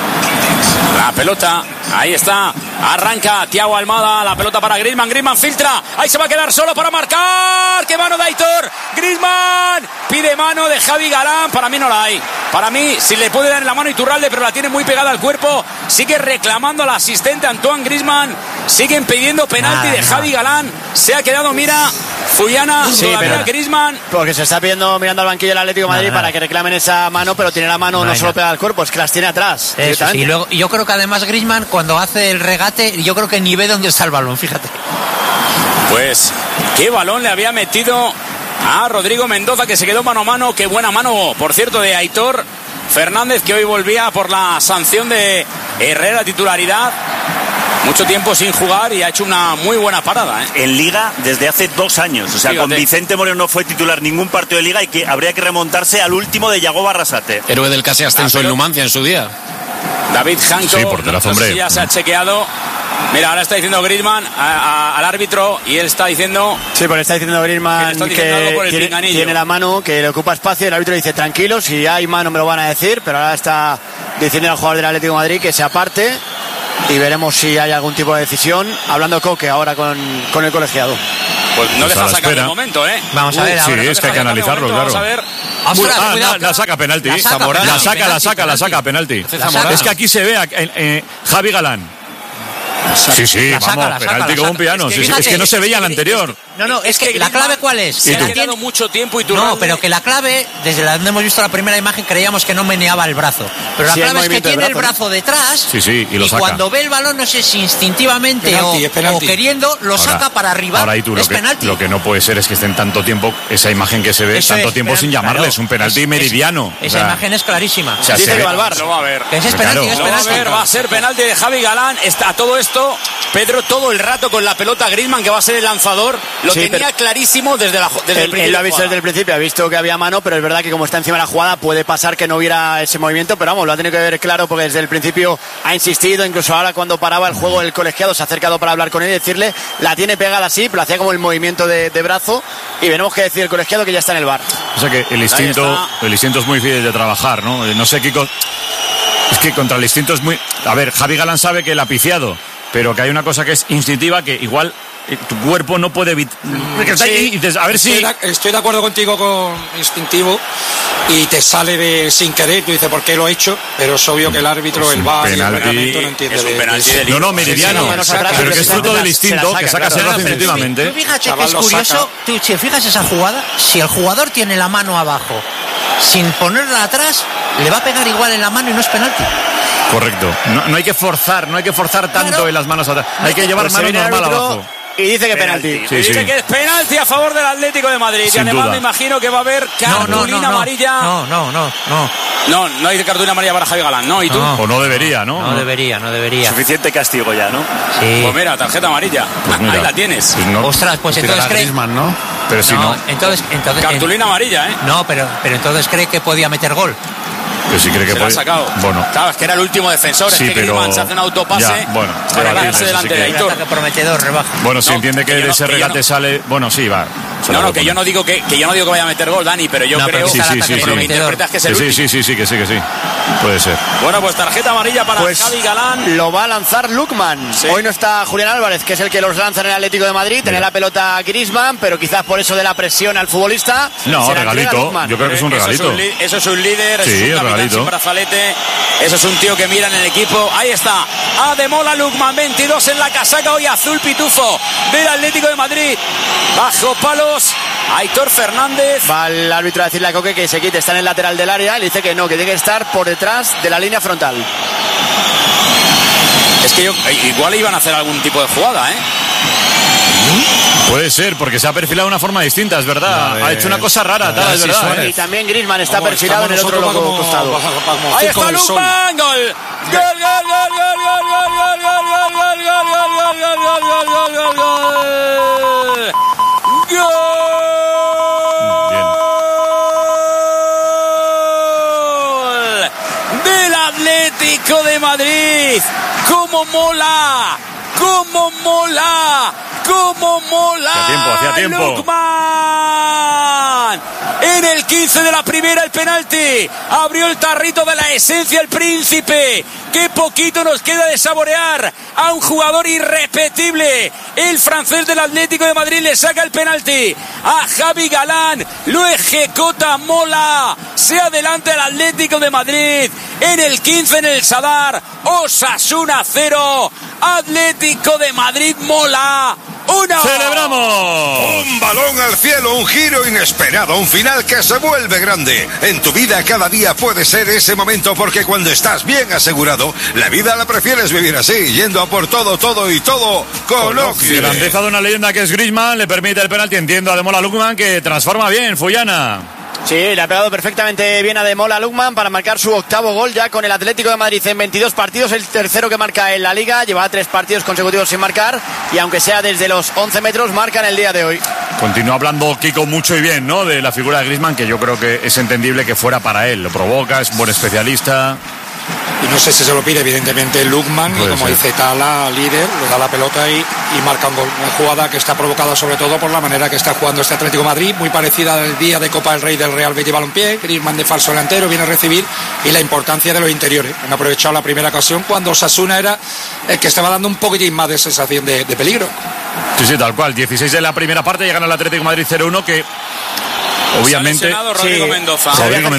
La pelota, ahí está, arranca Thiago Almada, la pelota para Griezmann filtra, ahí se va a quedar solo para marcar. ¡Qué mano de Aitor! Griezmann pide mano de Javi Galán, para mí no la hay. Para mí, si le puede dar en la mano Iturralde, pero la tiene muy pegada al cuerpo, sigue reclamando al asistente Antoine Griezmann, siguen pidiendo penalti de Javi Galán, se ha quedado, mira, Fuyana, todavía Griezmann. Porque se está pidiendo mirando al banquillo del Atlético de Madrid para que reclamen esa mano, pero tiene la mano no solo pegada al cuerpo, es que las tiene atrás. Eso, sí. Luego, yo creo que además Griezmann, cuando hace el regate, yo creo que ni ve dónde está el balón, fíjate. Pues, qué balón le había metido a Rodrigo Mendoza, que se quedó mano a mano. Qué buena mano, por cierto, de Aitor Fernández, que hoy volvía por la sanción de Herrera, titularidad. Mucho tiempo sin jugar y ha hecho una muy buena parada, En Liga desde hace 2 años. O sea, fíjate, con Vicente Moreno no fue titular ningún partido de Liga y que habría que remontarse al último de Yago Barrasate. Héroe del casi ascenso en Numancia en su día. David Janko, sí, porterazo, hombre. Ya se ha chequeado. Mira, ahora está diciendo Griezmann al árbitro y él está diciendo... Sí, pues está diciendo Griezmann que tiene la mano, que le ocupa espacio, y el árbitro dice tranquilo, si hay mano me lo van a decir, pero ahora está diciendo al jugador del Atlético de Madrid que se aparte y veremos si hay algún tipo de decisión. Hablando Coque ahora con el colegiado. Pues no deja sacar de momento, ¿eh? Vamos a ver ahora. Sí, es que hay que analizarlo, claro. Vamos a ver. La saca penalti. La saca penalti. Es que aquí se ve Javi Galán. Sí, vamos, penalti como un piano. Es que no se veía el anterior. No, es que la clave ¿cuál es? Se ha quedado mucho tiempo y tú no, pero que la clave, desde donde hemos visto la primera imagen, creíamos que no meneaba el brazo. Pero la clave es que tiene el brazo detrás y lo saca. Cuando ve el balón, no sé si instintivamente o queriendo, lo saca para arriba. Ahora, es penalti. Lo que no puede ser es que estén tanto tiempo, esa imagen que se ve tanto tiempo sin llamarle, es un penalti meridiano. Esa imagen es clarísima. Dice que va al VAR. Lo va a ver. Es penalti, es penalti. Va a ser penalti de Javi Galán. Está todo esto, Pedro, todo el rato con la pelota Griezmann, que va a ser el lanzador, lo tenía clarísimo desde el principio. Él lo ha visto desde el principio, ha visto que había mano, pero es verdad que como está encima de la jugada puede pasar que no hubiera ese movimiento, pero vamos, lo ha tenido que ver claro porque desde el principio ha insistido, incluso ahora cuando paraba el juego el colegiado se ha acercado para hablar con él y decirle, la tiene pegada así, pero hacía como el movimiento de brazo y veremos qué decir el colegiado, que ya está en el VAR. O sea que el instinto es muy difícil de trabajar, ¿no? No sé, Kiko, es que contra el instinto es muy... A ver, Javi Galán sabe que la ha piciado, pero que hay una cosa que es instintiva que igual tu cuerpo no puede evitar. A ver si... Estoy de acuerdo contigo con instintivo y te sale sin querer, tú dices por qué lo he hecho, pero es obvio que el árbitro, el VAR, el reglamento no entiende. Es un penalti no, meridiano, pero que es fruto del instinto que saca ese brazo instintivamente. Tú fíjate que es curioso, tú si fijas esa jugada, si el jugador tiene la mano abajo sin ponerla atrás, le va a pegar igual en la mano y no es penalti. Correcto, no hay que forzar tanto en las manos atrás, hay que llevar mano normal abajo. Y dice que penalti. Dice que es penalti a favor del Atlético de Madrid. Sin y además duda. me imagino que va a haber cartulina amarilla. No hay cartulina amarilla para Javi Galán, ¿no? ¿Y tú? O no debería, ¿no? No debería. Suficiente castigo ya, ¿no? Sí. Pues mira, tarjeta amarilla. Pues mira, ahí la tienes. Ostras, pues entonces cree... ¿no? Pero si no. Entonces cartulina amarilla, ¿eh? No, pero entonces cree que podía meter gol. Pero si cree que se puede... lo ha sacado. Bueno. Claro, es que era el último defensor. Sí, es que Griezmann se hace un autopase para ponerse delante de Aitor. Prometedor, rebaja. Bueno, si entiende que de ese regate sale... Bueno, sí, va. Que yo no digo que vaya a meter gol, Dani, pero yo creo que lo interpretas que es el último. Sí, que sí. Puede ser. Bueno, pues tarjeta amarilla para Javi Galán. Lo va a lanzar Lukman. Sí. Hoy no está Julián Álvarez, que es el que los lanza en el Atlético de Madrid. Tiene la pelota Griezmann, pero quizás por eso de la presión al futbolista. No, regalito. Yo creo que es un regalito. Eso es un líder, sí, es un capitán sin brazalete. Eso es un tío que mira en el equipo. Ahí está. Ademola Lukman, 22 en la casaca hoy azul pitufo del Atlético de Madrid. Bajo palos. Aitor Fernández. Va el árbitro a decirle a Coque que se quite, está en el lateral del área. Le dice que no, que tiene que estar por detrás de la línea frontal. Es que igual iban a hacer algún tipo de jugada, ¿eh? Puede ser, porque se ha perfilado de una forma distinta, es verdad. Ha hecho una cosa rara, es verdad. Y también Griezmann está perfilado en el otro costado. Ahí está Lukman, gol. Del Atlético de Madrid. ¡Cómo mola! ¡Cómo mola! ¡Cómo mola! Hacía tiempo. Lukman. En el 15 de la primera el penalti. Abrió el tarrito de la esencia el príncipe. Qué poquito nos queda de saborear a un jugador irrepetible. El francés del Atlético de Madrid le saca el penalti a Javi Galán. Lo ejecuta Mola. Se adelanta el Atlético de Madrid. En el 15 en el Sadar. Osasuna 0. Atlético de Madrid Mola. 1. ¡Celebramos! Un balón al cielo, un giro inesperado, un final que se vuelve grande. En tu vida cada día puede ser ese momento, porque cuando estás bien asegurado, la vida la prefieres vivir así, yendo a por todo con Oxy. Grandeza de una leyenda que es Griezmann, le permite el penalti, entiendo, a Ademola Lukman, que transforma bien, Fuyana. Sí, le ha pegado perfectamente bien a Ademola Lukman para marcar su octavo gol ya con el Atlético de Madrid en 22 partidos, el tercero que marca en la Liga, lleva 3 partidos consecutivos sin marcar y aunque sea desde los 11 metros, marca en el día de hoy. Continúa hablando Kiko mucho y bien, ¿no?, de la figura de Griezmann, que yo creo que es entendible que fuera para él, lo provoca, es buen especialista. y no sé si se lo pide evidentemente Lukman, y como dice Tala, líder, le da la pelota y marca un gol. Una jugada que está provocada sobre todo por la manera que está jugando este Atlético de Madrid, muy parecida al día de Copa del Rey del Real Betis Balompié. Griezmann de falso delantero viene a recibir, y la importancia de los interiores. Han aprovechado la primera ocasión cuando Osasuna era el que estaba dando un poquitín más de sensación de peligro. Sí, tal cual. 16 de la primera parte, llegan al Atlético de Madrid 0-1, que obviamente Rodrigo Mendoza.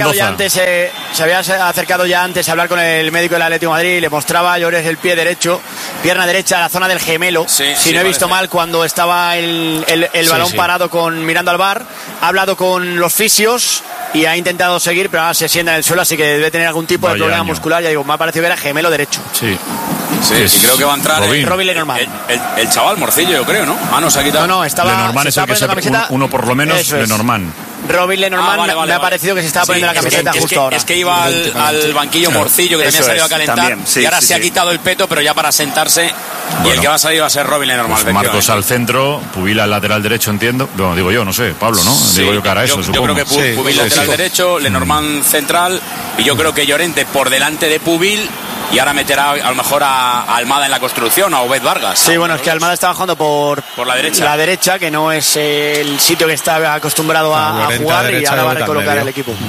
Se había acercado ya antes a hablar con el médico del Atlético de Madrid, le mostraba llores el pie derecho, pierna derecha, la zona del gemelo. Si no he visto mal, cuando estaba el balón parado mirando al VAR, ha hablado con los fisios y ha intentado seguir, pero ahora se sienta en el suelo, así que debe tener algún tipo de problema muscular. Ya digo, me ha parecido que era gemelo derecho. Sí, y creo que va a entrar Robin Lenormand. El chaval Morcillo, yo creo, ¿no? No se ha quitado. No, estaba Lenormand es el que uno por lo menos, Lenormand. Robin Lenormand me ha parecido que se estaba poniendo la camiseta justo ahora. Es que iba al banquillo Morcillo, que también ha salido a calentar, también, y ahora se ha quitado el peto, pero ya para sentarse, y el que va a salir va a ser Robin Lenormand. Pues Marcos al centro, Pubil al lateral derecho, entiendo. Bueno, digo yo, no sé, Pablo, ¿no? Digo yo que hará eso, supongo. Yo creo que Pubil lateral derecho, Lenormand central, y yo creo que Llorente por delante de Pubil. Y ahora meterá a lo mejor a Almada en la construcción, a Obed Vargas. Sí, bueno, es que Almada está bajando por la derecha. La derecha, que no es el sitio que está acostumbrado a jugar, y ahora va a recolocar el equipo.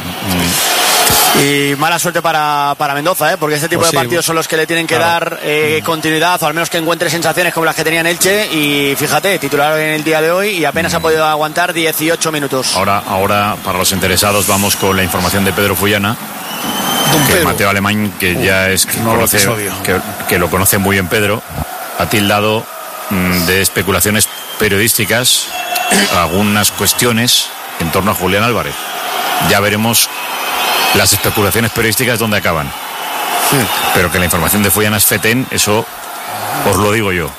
Y mala suerte para Mendoza, porque este tipo de partidos son los que le tienen que dar continuidad, o al menos que encuentre sensaciones como las que tenía en Elche. Y fíjate, titular en el día de hoy y apenas ha podido aguantar 18 minutos. Ahora, para los interesados, vamos con la información de Pedro Fullana. Que Mateo Alemán, que ya es que lo conoce muy bien Pedro, ha tildado de especulaciones periodísticas algunas cuestiones en torno a Julián Álvarez. Ya veremos las especulaciones periodísticas dónde acaban. Pero que la información de Fullana es fetén, eso os lo digo yo.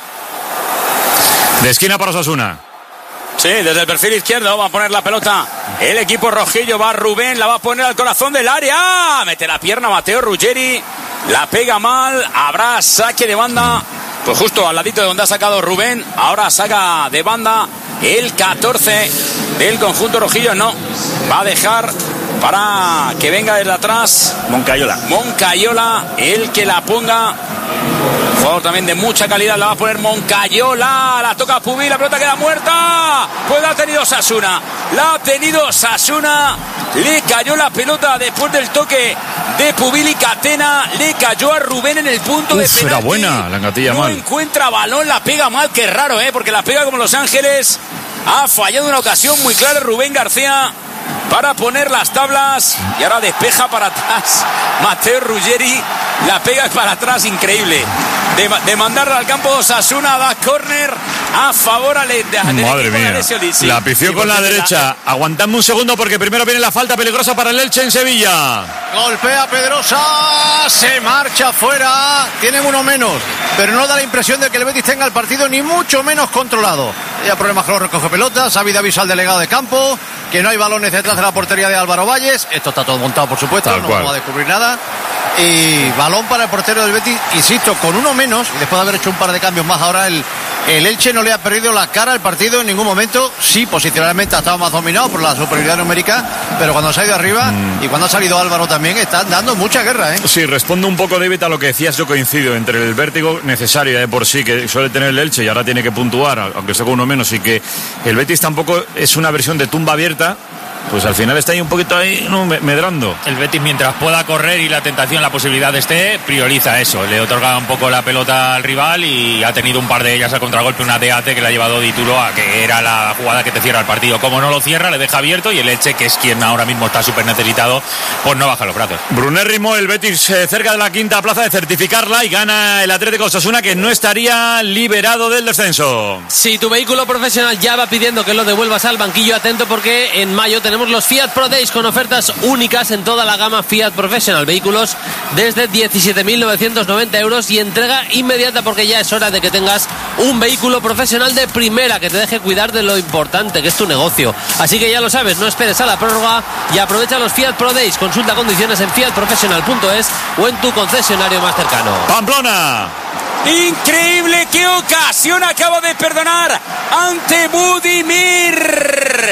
De esquina para Osasuna. Sí, desde el perfil izquierdo va a poner la pelota el equipo rojillo, va Rubén, la va a poner al corazón del área, mete la pierna Matteo Ruggeri, la pega mal, habrá saque de banda, pues justo al ladito de donde ha sacado Rubén, ahora saca de banda el 14 del conjunto rojillo, no, va a dejar para que venga desde atrás Moncayola, el que la ponga. Jugador también de mucha calidad, la va a poner Moncayola, la toca Pubil, la pelota queda muerta, pues la ha tenido Sasuna, le cayó la pelota después del toque de Pubil y Catena, le cayó a Rubén en el punto de penalti. Era buena, la engatilla no mal. Encuentra balón, la pega mal, que raro, porque la pega como Los Ángeles, ha fallado una ocasión muy clara Rubén García para poner las tablas, y ahora despeja para atrás Matteo Ruggeri, la pega para atrás, increíble, de mandarla al campo de Osasuna, da córner a favor madre mía, la pifió con la derecha. Aguantadme un segundo porque primero viene la falta peligrosa para el Elche en Sevilla. Golpea Pedrosa, se marcha fuera, tienen uno menos, pero no da la impresión de que el Betis tenga el partido ni mucho menos controlado. Ya problemas con los recoge pelotas, ha habido aviso al delegado de campo, que no hay balones detrás de la portería de Álvaro Valles. Esto está todo montado, por supuesto, no vamos a descubrir nada. Y balón para el portero del Betis, insisto, con uno menos, y después de haber hecho un par de cambios más, ahora el Elche no le ha perdido la cara al partido en ningún momento. Sí, posicionalmente ha estado más dominado por la superioridad numérica, pero cuando se ha ido arriba y cuando ha salido Álvaro también, están dando mucha guerra, Sí, respondo un poco, David, a lo que decías. Yo coincido entre el vértigo necesario de por sí que suele tener el Elche y ahora tiene que puntuar, aunque sea con uno menos, y que el Betis tampoco es una versión de tumba abierta. Pues al final está ahí un poquito medrando. El Betis, mientras pueda correr y la tentación, la posibilidad prioriza eso. Le otorga un poco la pelota al rival y ha tenido un par de ellas a contragolpe, una de Ate que le ha llevado Dituro a que era la jugada que te cierra el partido. Como no lo cierra, le deja abierto, y el Elche, que es quien ahora mismo está súper necesitado, pues no baja los brazos. Brunérrimo, el Betis cerca de la quinta plaza de certificarla, y gana el Atlético Osasuna, que no estaría liberado del descenso. Si tu vehículo profesional ya va pidiendo que lo devuelvas al banquillo, atento, porque en mayo tenemos los Fiat Pro Days con ofertas únicas en toda la gama Fiat Professional. Vehículos desde 17.990 euros y entrega inmediata, porque ya es hora de que tengas un vehículo profesional de primera que te deje cuidar de lo importante que es tu negocio. Así que ya lo sabes, no esperes a la prórroga y aprovecha los Fiat Pro Days. Consulta condiciones en fiatprofessional.es o en tu concesionario más cercano. ¡Pamplona! Increíble, qué ocasión acaba de perdonar ante Budimir.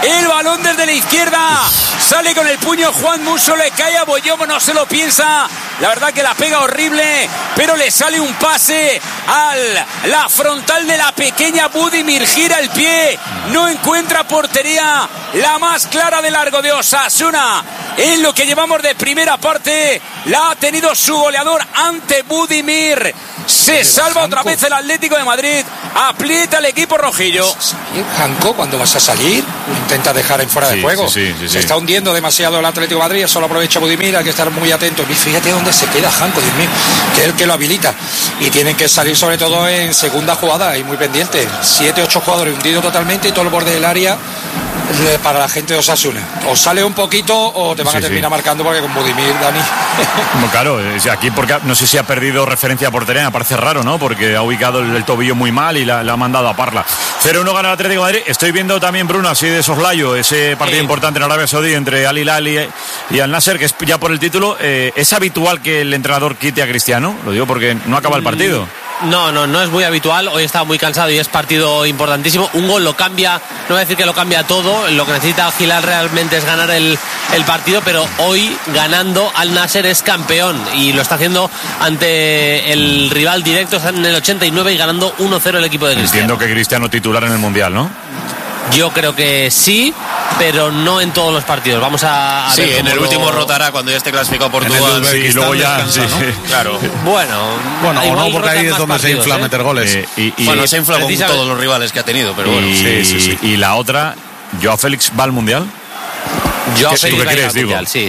El balón desde la izquierda. Sale con el puño Juan Musso, le cae a Boyomo, no se lo piensa. La verdad que la pega horrible, pero le sale un pase a la frontal de la pequeña Budimir. Gira el pie, no encuentra portería. La más clara de largo de Osasuna en lo que llevamos de primera parte. La ha tenido su goleador ante Budimir. Se salva otra vez el Atlético de Madrid. Aprieta el equipo rojillo. Janko, cuando vas a salir, intenta dejar en fuera de juego. Se está hundiendo demasiado el Atlético de Madrid. Eso lo aprovecha Budimir. Hay que estar muy atento. Fíjate dónde se queda Janko, Dios mío, que es el que lo habilita. Y tienen que salir sobre todo en segunda jugada y muy pendiente. 7-8 jugadores hundidos totalmente y todo el borde del área para la gente de Osasuna. O sale un poquito o te van a terminar marcando, porque con Budimir, Dani. No, claro, aquí porque no sé si ha perdido referencia a portería, me parece raro, ¿no? Porque ha ubicado el tobillo muy mal y la ha mandado a Parla. 0-1 gana el Atlético de Madrid. Estoy viendo también, Bruno, así de soslayo, ese partido importante en Arabia Saudí entre Al Hilal y Al Nasser, que es ya por el título. ¿Es habitual que el entrenador quite a Cristiano? Lo digo porque no acaba el partido. No es muy habitual. Hoy estaba muy cansado y es partido importantísimo. Un gol lo cambia, no voy a decir que lo cambia todo. Lo que necesita Hilal realmente es ganar el partido, pero hoy ganando Al Nasser es campeón y lo está haciendo ante el rival directo. Están en el 89 y ganando 1-0 el equipo de Cristiano. Entiendo que Cristiano titular en el Mundial, ¿no? Yo creo que sí, pero no en todos los partidos. Vamos a ver. Sí, en el último rotará cuando ya esté clasificado Portugal. Y luego ya, ¿no? Claro. Bueno, o no, porque ahí es donde se infla meter goles. Bueno, se infla con todos los rivales que ha tenido, pero bueno. Y la otra, ¿Joao Félix va al Mundial? Yo ¿Tú qué crees, digo? Sí.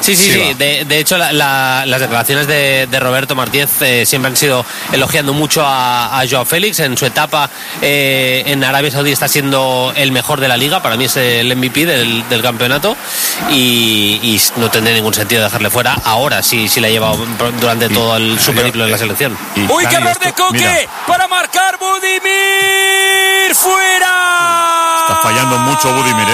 De hecho, las declaraciones de Roberto Martínez siempre han sido elogiando mucho a Joao Félix. En su etapa en Arabia Saudí está siendo el mejor de la liga. Para mí es el MVP del campeonato y no tendría ningún sentido dejarle fuera. Ahora sí la ha llevado durante todo su periplo en la selección. ¡Uy, qué error de Coque! Para marcar Budimir. ¡Fuera! Está fallando mucho Budimir,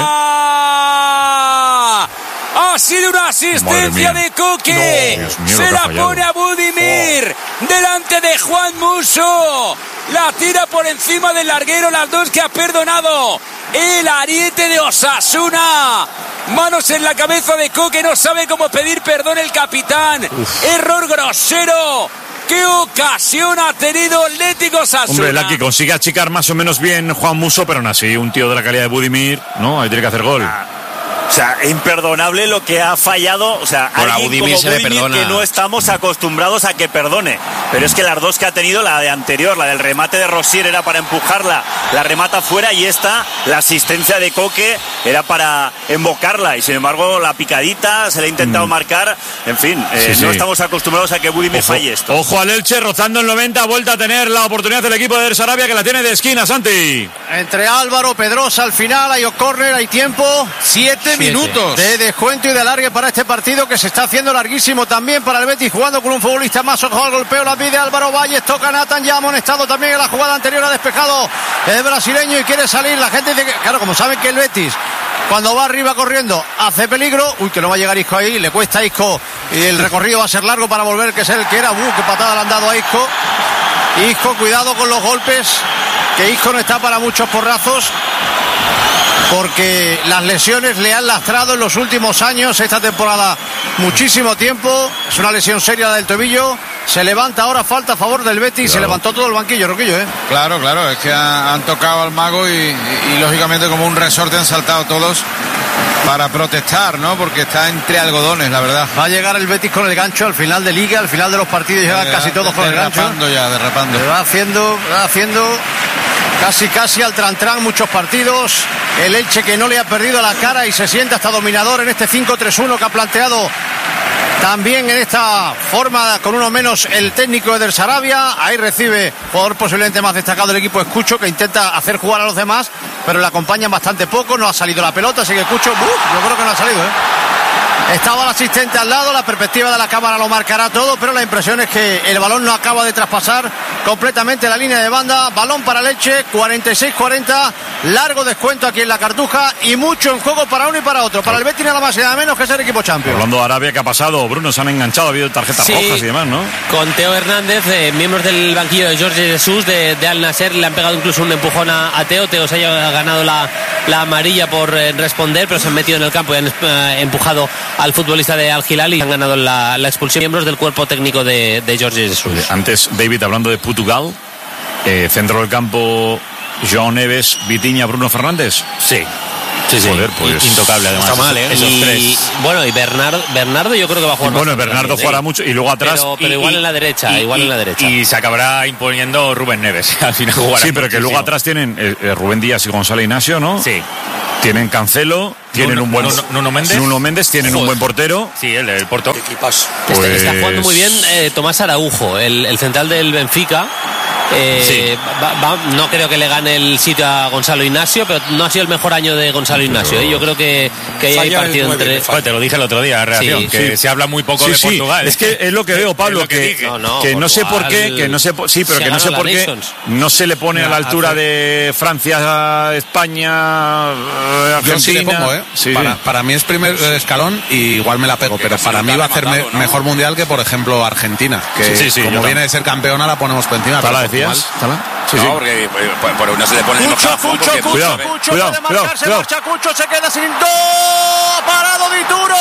Ha sido una asistencia de Coque. Se la pone a Budimir delante de Juan Musso. La tira por encima del larguero. Las dos que ha perdonado el ariete de Osasuna. Manos en la cabeza de Coque. No sabe cómo pedir perdón el capitán. Error grosero. ¿Qué ocasión ha tenido Atlético Osasuna? Hombre, la que consigue achicar más o menos bien Juan Musso, pero aún así, un tío de la calidad de Budimir, ¿no? Ahí tiene que hacer gol. O sea, imperdonable lo que ha fallado. O sea, por alguien Budimir como Budimir que no estamos acostumbrados a que perdone. Pero es que las dos que ha tenido, la de anterior, la del remate de Rosier era para empujarla, la remata fuera, y esta, la asistencia de Coque, era para embocarla. Y sin embargo, la picadita, se le ha intentado marcar. En fin, no estamos acostumbrados a que Budimir falle esto. Ojo al Elche, rozando el 90, vuelta a tener la oportunidad del equipo de El Sarabia, que la tiene de esquina, Santi. Entre Álvaro, Pedrosa al final, hay córner, hay tiempo. 7 minutos de descuento y de alargue para este partido, que se está haciendo larguísimo también para el Betis, jugando con un futbolista más. Ojo al golpeo, la pide Álvaro Valles, toca Nathan, ya amonestado también en la jugada anterior, ha despejado el brasileño y quiere salir. La gente dice que, claro, como saben que el Betis cuando va arriba corriendo hace peligro, que no va a llegar Isco ahí, le cuesta a Isco y el recorrido va a ser largo para volver, que es el que era. Qué patada le han dado a Isco. Isco, cuidado con los golpes, que Isco no está para muchos porrazos, porque las lesiones le han lastrado en los últimos años, esta temporada muchísimo tiempo. Es una lesión seria la del tobillo. Se levanta ahora, falta a favor del Betis. Claro. Se levantó todo el banquillo, Roquillo, Claro, es que han tocado al mago y lógicamente como un resorte han saltado todos para protestar, ¿no? Porque está entre algodones, la verdad. Va a llegar el Betis con el gancho al final de Liga, al final de los partidos llegan casi todos con el gancho. Derrapando. Le va haciendo casi al tran-tran muchos partidos. El Elche, que no le ha perdido la cara y se siente hasta dominador en este 5-3-1 que ha planteado también en esta forma, con uno menos, el técnico Eder Sarabia. Ahí recibe jugador posiblemente más destacado del equipo, Escucho, que intenta hacer jugar a los demás, pero le acompañan bastante poco. No ha salido la pelota, así que Escucho, yo creo que no ha salido, Estaba el asistente al lado, la perspectiva de la cámara lo marcará todo, pero la impresión es que el balón no acaba de traspasar completamente la línea de banda. Balón para el Elche, 46-40, largo descuento aquí en la Cartuja y mucho en juego para uno y para otro. Para el Betis nada más y nada menos que ser equipo champion. Hablando de Arabia, ¿qué ha pasado? Bruno, se han enganchado, ha habido tarjetas rojas y demás, ¿no? Con Teo Hernández, miembros del banquillo de Jorge Jesús de Al Nasser, le han pegado incluso un empujón a Teo. Teo se haya ganado la amarilla por responder, pero se han metido en el campo y han empujado al futbolista de Al Hilal y han ganado la expulsión. Miembros del cuerpo técnico de Jorge Jesús. Antes, David, hablando de Portugal, centro del campo, João Neves, Vitinha, Bruno Fernández. Sí. Joder, pues intocable además. Está mal, esos tres. Bueno, y Bernardo yo creo que va a jugar. Bueno, Bernardo jugará mucho y luego atrás. Pero igual en la derecha, en la derecha. Y se acabará imponiendo Rubén Neves. Al final jugará. Sí, pero que luego atrás tienen Rubén Díaz y Gonzalo Ignacio, ¿no? Sí. Tienen Cancelo, tienen un buen Nuno Méndez, tienen un buen portero. Sí, el Porto. Pues... Está jugando muy bien Tomás Araujo, el central del Benfica. No creo que le gane el sitio a Gonzalo Ignacio, pero no ha sido el mejor año de Gonzalo Ignacio. Yo creo que hay partido entre. Te lo dije el otro día, reacción, que se habla muy poco de Portugal. Es que es lo que veo, Pablo, que no sé por qué, no sé por qué no se le pone a la altura de Francia, España, Argentina. Yo sí le pongo, para mí es primer escalón y igual me la pego, pero para mí va a hacer mejor mundial que, por ejemplo, Argentina, que como viene de ser campeona la ponemos por encima. ¿Tala decías? No, porque por no se le pone el Cuidado, se marcha Cucho, se queda sin parado Dituro.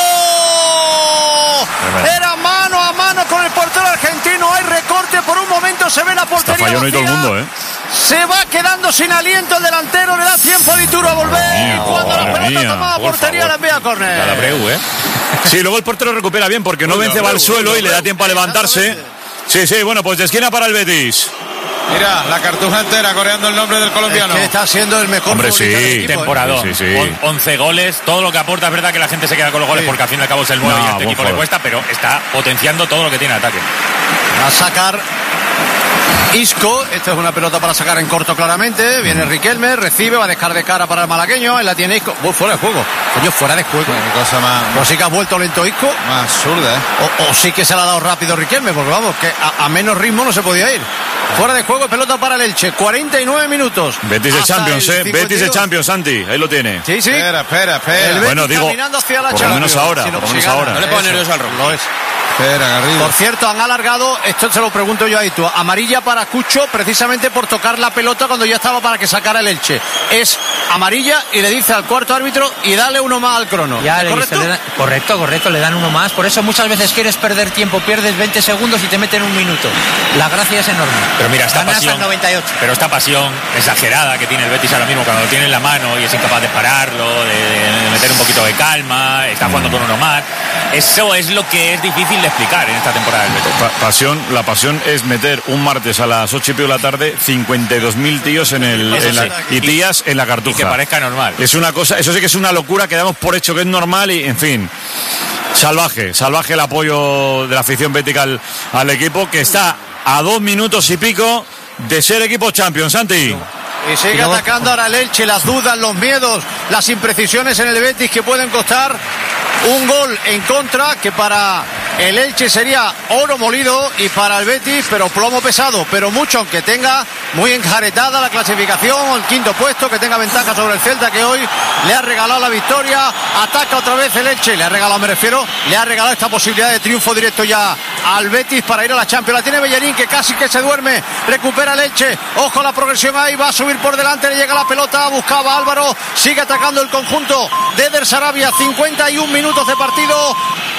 Era mano a mano con el portero argentino. Hay recorte, por un momento se ve la portería. Falló no y todo el mundo, Se va quedando sin aliento el delantero, le da tiempo a Dituro a volver. Y cuando la pelota toma la portería la envía a córner. La Abreu, Sí, luego el portero recupera bien porque no vence, va al suelo y le da tiempo a levantarse. Sí, bueno, pues de esquina para el Betis. Mira, la Cartuja entera coreando el nombre del colombiano. Que está siendo el mejor temporada. 11 goles, todo lo que aporta. Es verdad que la gente se queda con los goles porque al fin y al cabo es el 9 y a este equipo le cuesta, pero está potenciando todo lo que tiene ataque. Va a sacar Isco, esta es una pelota para sacar en corto claramente. Viene Riquelme, recibe, va a dejar de cara para el malagueño. Ahí la tiene Isco. Fuera de juego. Coño, fuera de juego. Cosa más. O sí que ha vuelto lento Isco. Más absurda, o sí que se la ha dado rápido Riquelme, porque vamos, que a menos ritmo no se podía ir. Fuera de juego, pelota para el Elche. 49 minutos. Betis de Champions, Betis de Champions, Santi. Ahí lo tiene. Sí. Espera. Bueno, digo, por lo menos ahora. No le pongan nervioso al rojo. Lo es. Espera, Garrido. Por cierto, han alargado, esto se lo pregunto yo a Itu, amarilla para Cucho precisamente por tocar la pelota cuando ya estaba para que sacara el Elche. Es amarilla y le dice al cuarto árbitro y dale uno más al crono. Correcto, le dan uno más. Por eso muchas veces quieres perder tiempo, pierdes 20 segundos y te meten un minuto. La gracia es enorme. Pero mira, esta Ganas pasión, al 98. pero esta pasión exagerada que tiene el Betis ahora mismo cuando lo tiene en la mano y es incapaz de pararlo, de meter un poquito de calma, está jugando con uno más. Eso es lo que es difícil de explicar en esta temporada del Betis. La pasión es meter un martes a las 8:30 de la tarde 52.000 tíos y tías en la Cartuja. Y que parezca normal. Es una cosa, eso sí que es una locura que damos por hecho que es normal y, en fin, salvaje el apoyo de la afición bética al equipo, que está a 2 minutos y pico de ser equipo Champions, Santi. Y sigue atacando ahora el Elche, las dudas, los miedos, las imprecisiones en el Betis que pueden costar un gol en contra, que para el Elche sería oro molido y para el Betis, pero plomo pesado, pero mucho, aunque tenga muy enjaretada la clasificación, el quinto puesto, que tenga ventaja sobre el Celta, que hoy le ha regalado la victoria. Ataca otra vez el Elche, le ha regalado esta posibilidad de triunfo directo ya al Betis para ir a la Champions. La tiene Bellerín, que casi que se duerme, recupera el Elche, ojo a la progresión ahí, va a subir por delante, le llega la pelota, buscaba Álvaro, sigue atacando el conjunto de Eder Sarabia. 51 minutos de partido,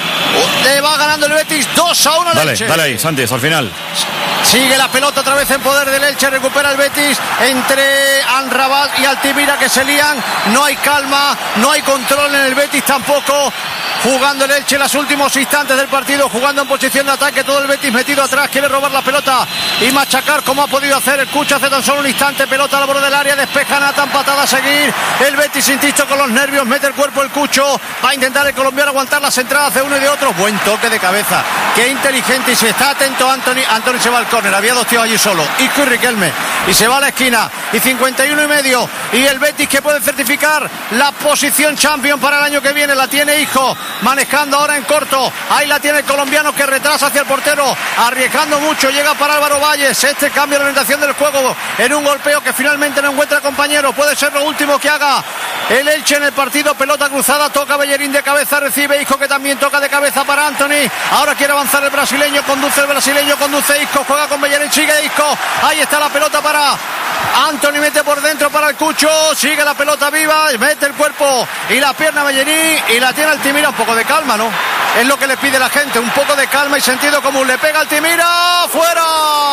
le va ganando el Betis 2-1 al Elche. Dale ahí, Santi, hasta el final. Sigue la pelota otra vez en poder del Elche, recupera el Betis entre Anrabat y Altimira, que se lían, no hay calma, no hay control en el Betis tampoco. Jugando el Elche en los últimos instantes del partido, jugando en posición de ataque, todo el Betis metido atrás, quiere robar la pelota y machacar como ha podido hacer el Cucho hace tan solo un instante. Pelota al borde del área, despeja Nathan, patada a seguir. El Betis, insisto, con los nervios, mete el cuerpo el Cucho, va a intentar el colombiano aguantar las entradas de uno y de otro. Buen toque de cabeza, qué inteligente, y si está atento Anthony se va al córner, había dos tíos allí solo, Isco y Riquelme, y se va a la esquina, y 51 y medio, y el Betis que puede certificar la posición champion para el año que viene, la tiene Isco, manejando ahora en corto. Ahí la tiene el colombiano que retrasa hacia el portero, arriesgando mucho. Llega para Álvaro Valles. Este cambio de orientación del juego en un golpeo que finalmente no encuentra compañero. Puede ser lo último que haga el Elche en el partido. Pelota cruzada, toca Bellerín de cabeza, recibe Isco, que también toca de cabeza para Anthony. Ahora quiere avanzar el brasileño, conduce Isco, juega con Bellerín, sigue Isco. Ahí está la pelota para Anthony, mete por dentro para el Cucho, sigue la pelota viva, mete el cuerpo y la pierna Bellerín y la tiene Altimira. Un poco de calma, ¿no? Es lo que le pide la gente, un poco de calma y sentido común. Le pega Altimira, fuera.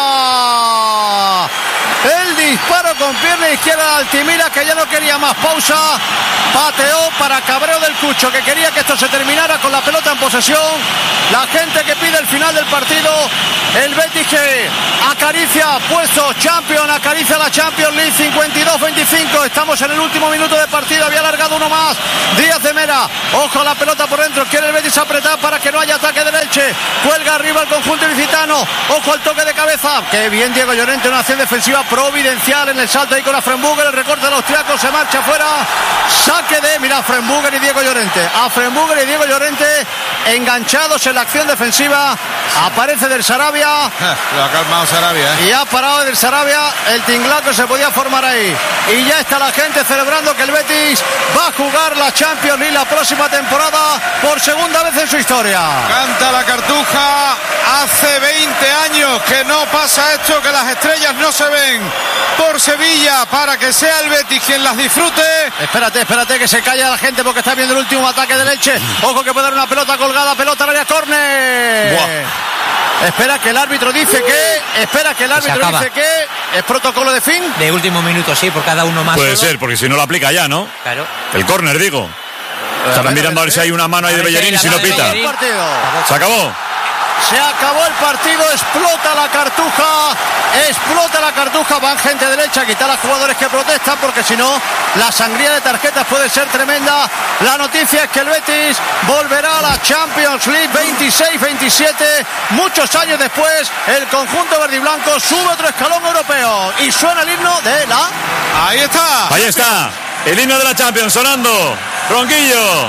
El disparo con pierna izquierda de Altimira, que ya no quería más pausa. Pateó para cabreo del Cucho, que quería que esto se terminara con la pelota en posesión. La gente que pide el final del partido. El Betis que acaricia puestos Champions, acaricia la Champions League. 52-25, estamos en el último minuto de partido. Había alargado uno más Díaz de Mera. Ojo a la pelota por dentro, quiere el Betis apretar para que no haya ataque del Elche. Cuelga arriba el conjunto ilicitano. Ojo al toque de cabeza. Qué bien Diego Llorente, una acción defensiva providencial en el salto ahí con a Frenburger. El recorte de los austriacos, se marcha fuera. Saque de, mira, Frenburger y Diego Llorente. A Frenburger y Diego Llorente enganchados en la acción defensiva. Aparece del Sarabia. Lo ha calmado Sarabia. Y ha parado del Sarabia el tinglado que se podía formar ahí. Y ya está la gente celebrando que el Betis va a jugar la Champions League la próxima temporada por segunda vez en su historia. Canta la Cartuja. Hace 20 años que no pasa esto, que las estrellas no se ven por Sevilla, para que sea el Betis quien las disfrute. Espérate que se calla la gente porque está viendo el último ataque del Elche. Ojo que puede dar una pelota colgada, pelota al área, córner. Espera que el árbitro dice que es protocolo de fin. De último minuto, sí, por cada uno más. Puede ser, porque si no lo aplica ya, ¿no? Claro. El córner, digo. Estarán mirando a ver si hay una mano ahí de Bellerín y si no pita. Se acabó. Se acabó el partido, explota la Cartuja, van gente derecha a quitar a jugadores que protestan porque si no la sangría de tarjetas puede ser tremenda. La noticia es que el Betis volverá a la Champions League 26-27, muchos años después el conjunto verde y blanco sube otro escalón europeo y suena el himno de la... Ahí está, el himno de la Champions sonando. Ronquillo.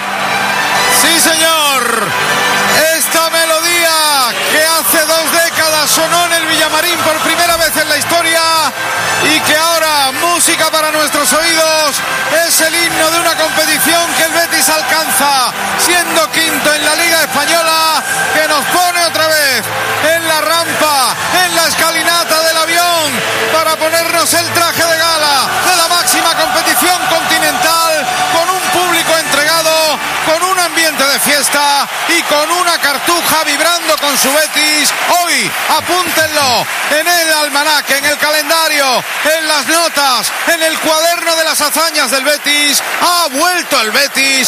Sí, señor. Esta melodía que hace 2 décadas sonó en el Villamarín por primera vez en la historia y que ahora, música para nuestros oídos, es el himno de una competición que el Betis alcanza, siendo quinto en la Liga Española, que nos pone otra vez en la rampa, en la escalinata del avión, para ponernos el traje de gala de la máxima competición continental, con un público entregado, con un ambiente de fiesta y con una Cartuja vibrando con su Betis. Hoy, apúntenlo en el almanaque, en el calendario, en las notas, en el cuaderno de las hazañas del Betis. Ha vuelto el Betis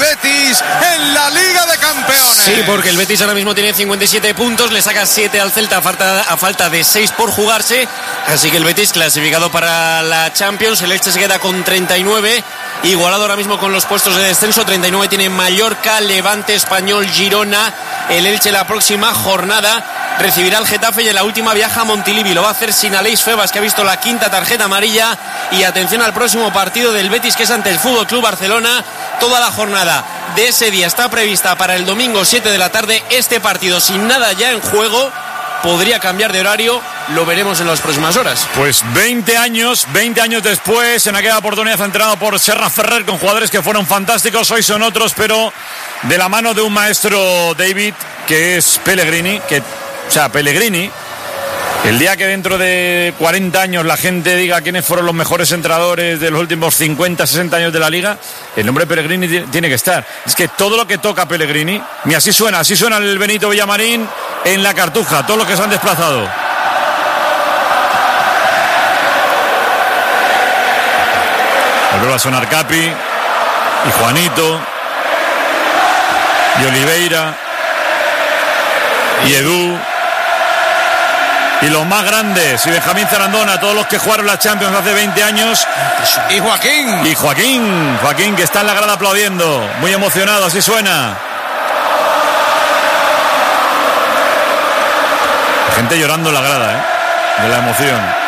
en la Liga de Campeones. Sí, porque el Betis ahora mismo tiene 57 puntos, le saca 7 al Celta a falta de 6 por jugarse, así que el Betis clasificado para la Champions. El Elche se queda con 39, igualado ahora mismo con los puestos de descenso. 39 tiene Mallorca, Levante, Español, Girona. El Elche la próxima jornada recibirá al Getafe y en la última viaja a Montilivi. Lo va a hacer sin Aleix Febas, que ha visto la 5ª tarjeta amarilla. Y atención al próximo partido del Betis, que es ante el Fútbol Club Barcelona. Toda la jornada de ese día está prevista para el domingo 7 de la tarde. Este partido, sin nada ya en juego, podría cambiar de horario. Lo veremos en las próximas horas. Pues 20 años después, en aquella oportunidad entrenado por Serra Ferrer, con jugadores que fueron fantásticos, hoy son otros, pero de la mano de un maestro, David, que es Pellegrini, Pellegrini, el día que dentro de 40 años la gente diga quiénes fueron los mejores entrenadores de los últimos 50, 60 años de la Liga, el nombre Pellegrini tiene que estar. Es que todo lo que toca Pellegrini, y así suena el Benito Villamarín en la Cartuja, todos los que se han desplazado. Vuelve a sonar Capi y Juanito y Oliveira y Edu y los más grandes y Benjamín Zarandona, todos los que jugaron la Champions hace 20 años, y Joaquín que está en la grada aplaudiendo, muy emocionado, así suena. Gente llorando en la grada, de la emoción.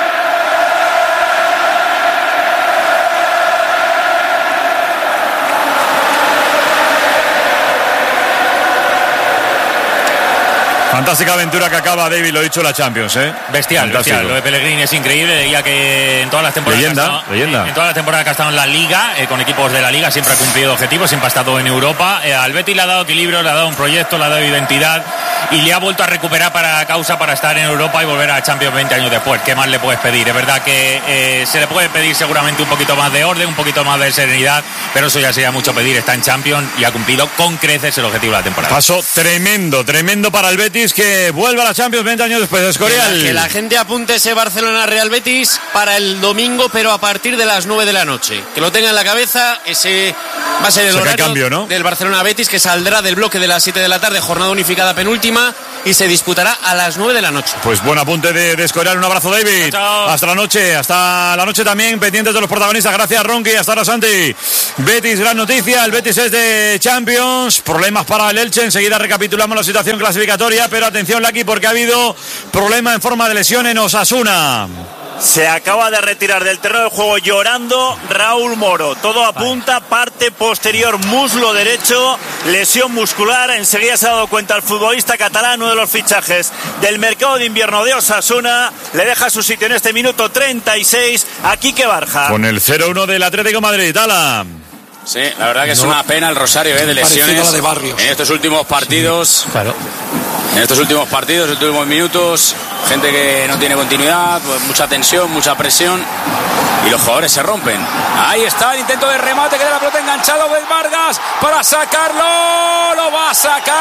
Fantástica aventura que acaba, David, lo he dicho, la Champions, ¿eh? Bestial. Lo de Pellegrini es increíble, ya que en todas las temporadas leyenda. En todas las temporadas que ha estado en la Liga, con equipos de la Liga, siempre ha cumplido objetivos, siempre ha estado en Europa. Al Betis le ha dado equilibrio, le ha dado un proyecto, le ha dado identidad y le ha vuelto a recuperar para estar en Europa y volver a Champions 20 años después. ¿Qué más le puedes pedir? Es verdad que se le puede pedir seguramente un poquito más de orden, un poquito más de serenidad, pero eso ya sería mucho pedir. Está en Champions y ha cumplido con creces el objetivo de la temporada. Paso tremendo para el Betis, que vuelve a la Champions 20 años después de Escorial. Que la gente apunte ese Barcelona-Real Betis para el domingo, pero a partir de las 9 de la noche. Que lo tenga en la cabeza, ese va a ser el horario cambio, ¿no? del Barcelona-Betis, que saldrá del bloque de las 7 de la tarde, jornada unificada penúltima, y se disputará a las 9 de la noche. Pues buen apunte de Escorial, un abrazo, David. Chao. Hasta la noche también, pendientes de los protagonistas. Gracias, Ronqui, hasta ahora, Santi. Betis, gran noticia, el Betis es de Champions, problemas para el Elche, enseguida recapitulamos la situación clasificatoria, pero atención, Laki, porque ha habido problema en forma de lesión en Osasuna. Se acaba de retirar del terreno de juego llorando Raúl Moro. Todo apunta, parte posterior, muslo derecho, lesión muscular. Enseguida se ha dado cuenta el futbolista catalán, uno de los fichajes del mercado de invierno de Osasuna. Le deja su sitio en este minuto 36 a Quique Barja. Con el 0-1 del Atlético de Madrid, Ala. Sí, la verdad que es una pena el rosario de lesiones de Barrios. en estos últimos partidos. Sí, claro. En estos últimos partidos, en estos últimos minutos, gente que no tiene continuidad, pues mucha tensión, mucha presión y los jugadores se rompen. Ahí está el intento de remate, que de la pelota enganchado del Vargas para sacarlo, lo va a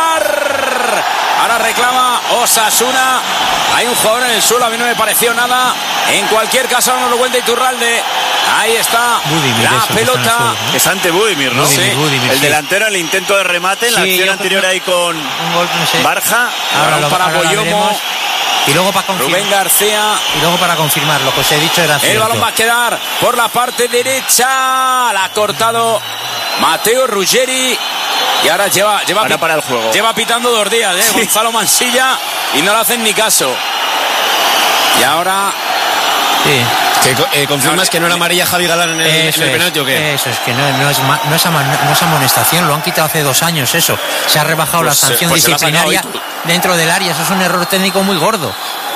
sacar. Ahora reclama Osasuna. Hay un jugador en el suelo, a mí no me pareció nada. En cualquier caso, ahora nos lo cuenta Iturralde. Ahí está Budimir, la pelota. Suelo, ¿no? Es ante Budimir, ¿no? Budimir, el sí. delantero, el intento de remate en la acción anterior ahí con Barja. Ahora para Boyomo. Y luego para confirmar. Rubén García. Y luego para confirmar lo que os he dicho era cierto. El balón va a quedar por la parte derecha. La ha cortado Mateo Ruggeri. Y ahora lleva para el juego. Lleva pitando 2 días, sí. Gonzalo Mansilla. Y no le hacen ni caso. Y ahora. Sí. Que confirmas que no era amarilla Javi Galán en el penalti, ¿o qué? Eso es que no es amonestación, lo han quitado hace 2 años eso. Se ha rebajado la sanción disciplinaria dentro del área, eso es un error técnico muy gordo.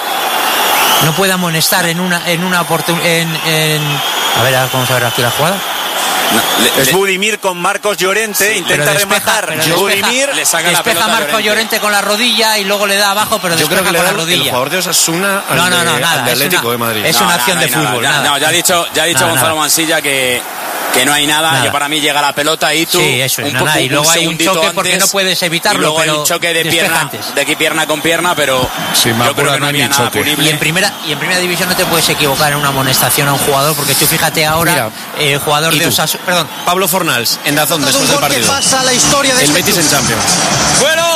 No puede amonestar en una oportunidad. A ver, vamos a ver aquí la jugada. Es Budimir con Marcos Llorente, intenta rematar. Budimir le saca la pelota a Marcos Llorente con la rodilla y luego le da abajo, pero despeja con la rodilla. El jugador de Osasuna al de Atlético de Madrid. Es una acción de fútbol. No, ya ha dicho Gonzalo Mansilla que no hay nada, que para mí llega la pelota y tú. Sí, eso es nada. Y luego hay un choque porque no puedes evitarlo. Y luego pero hay un choque de pierna con pierna, pero sí, yo creo que no había nada punible. Y en primera división no te puedes equivocar en una amonestación a un jugador, porque tú fíjate ahora, el jugador de Osasuna. Perdón, Pablo Fornals, en Dazón, después del partido. Pasa la historia de el Betis en Champions. Bueno,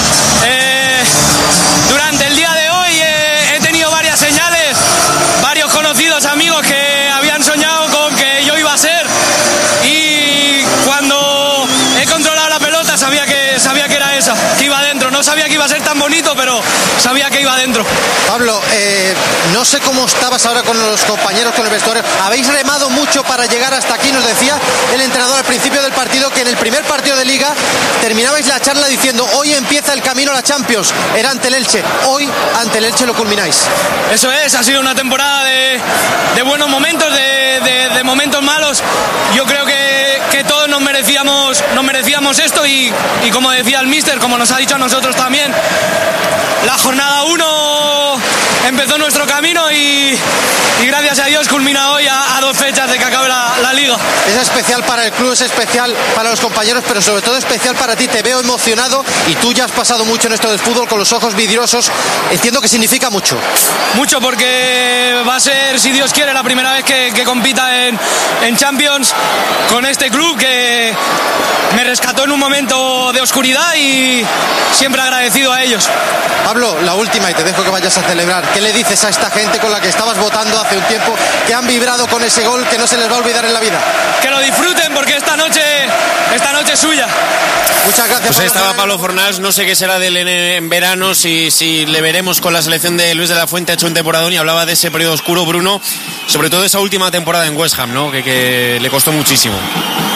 durante el día de hoy he tenido varias señales, varios conocidos amigos que habían soñado con que yo iba a ser, y cuando he controlado la pelota sabía que era esa, que iba adentro. No sabía que iba a ser tan bonito, pero sabía que iba adentro. Pablo, no sé cómo estabas ahora con los compañeros, con el vestuario. Habéis remado mucho para llegar hasta aquí. Nos decía el entrenador al principio del partido que en el primer partido de Liga terminabais la charla diciendo: hoy empieza el camino a la Champions. Era ante el Elche. Hoy ante el Elche lo culmináis. Eso es, ha sido una temporada de buenos momentos, de momentos malos. Yo creo que todos nos merecíamos esto, y como decía el míster, como nos ha dicho a nosotros también, la jornada 1 empezó nuestro camino y gracias a Dios culmina hoy a 2 fechas de que acabe la Liga. Es especial para el club, es especial para los compañeros, pero sobre todo especial para ti. Te veo emocionado y tú ya has pasado mucho en esto del fútbol con los ojos vidriosos. Entiendo que significa mucho. Mucho, porque va a ser, si Dios quiere, la primera vez que compita en Champions con este club que me rescató en un momento de oscuridad, y siempre agradecido a ellos. Pablo, la última, y te dejo que vayas a celebrar. ¿Qué le dices a esta gente con la que estabas votando hace un tiempo, que han vibrado con ese gol que no se les va a olvidar en la vida? Que lo disfruten, porque esta noche es suya. Muchas gracias. Pues ahí estaba Pablo Fornals. No sé qué será de él en verano, si le veremos con la selección de Luis de la Fuente. Ha hecho un temporadón y hablaba de ese periodo oscuro, Bruno, sobre todo esa última temporada en West Ham, ¿no? Que le costó muchísimo.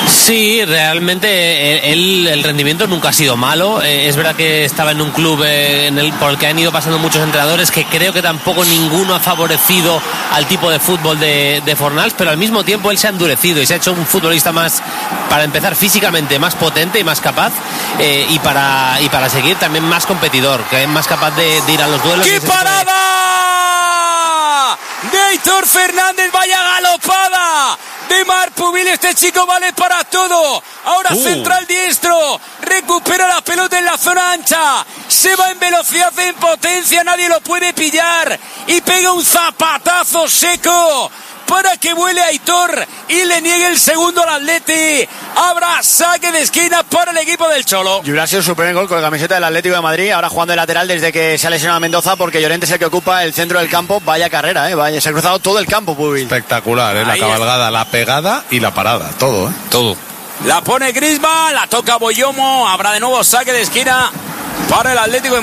Sí, realmente el rendimiento nunca ha sido malo. Es verdad que estaba en un club por el que han ido pasando muchos entrenadores, que creo que tampoco ninguno ha favorecido al tipo de fútbol de Fornals, pero al mismo tiempo él se ha endurecido y se ha hecho un futbolista más, para empezar, físicamente más potente y más capaz, y para seguir también más competidor, que es más capaz de ir a los duelos. ¡Qué parada! De Aitor Fernández, vaya galopada de Marpubil, este chico vale para todo. Ahora central diestro, recupera la pelota en la zona ancha, se va en velocidad, en potencia, nadie lo puede pillar y pega un zapatazo seco para que vuele Aitor y le niegue el segundo al Atleti. Habrá saque de esquina para el equipo del Cholo. Y hubiera sido su primer gol con la camiseta del Atlético de Madrid, ahora jugando de lateral desde que se ha lesionado a Mendoza, porque Llorente es el que ocupa el centro del campo. Vaya carrera, vaya, se ha cruzado todo el campo, Pubil. Espectacular, la cabalgada, la pegada y la parada, todo, todo. La pone Griezmann, la toca Boyomo, habrá de nuevo saque de esquina para el Atlético de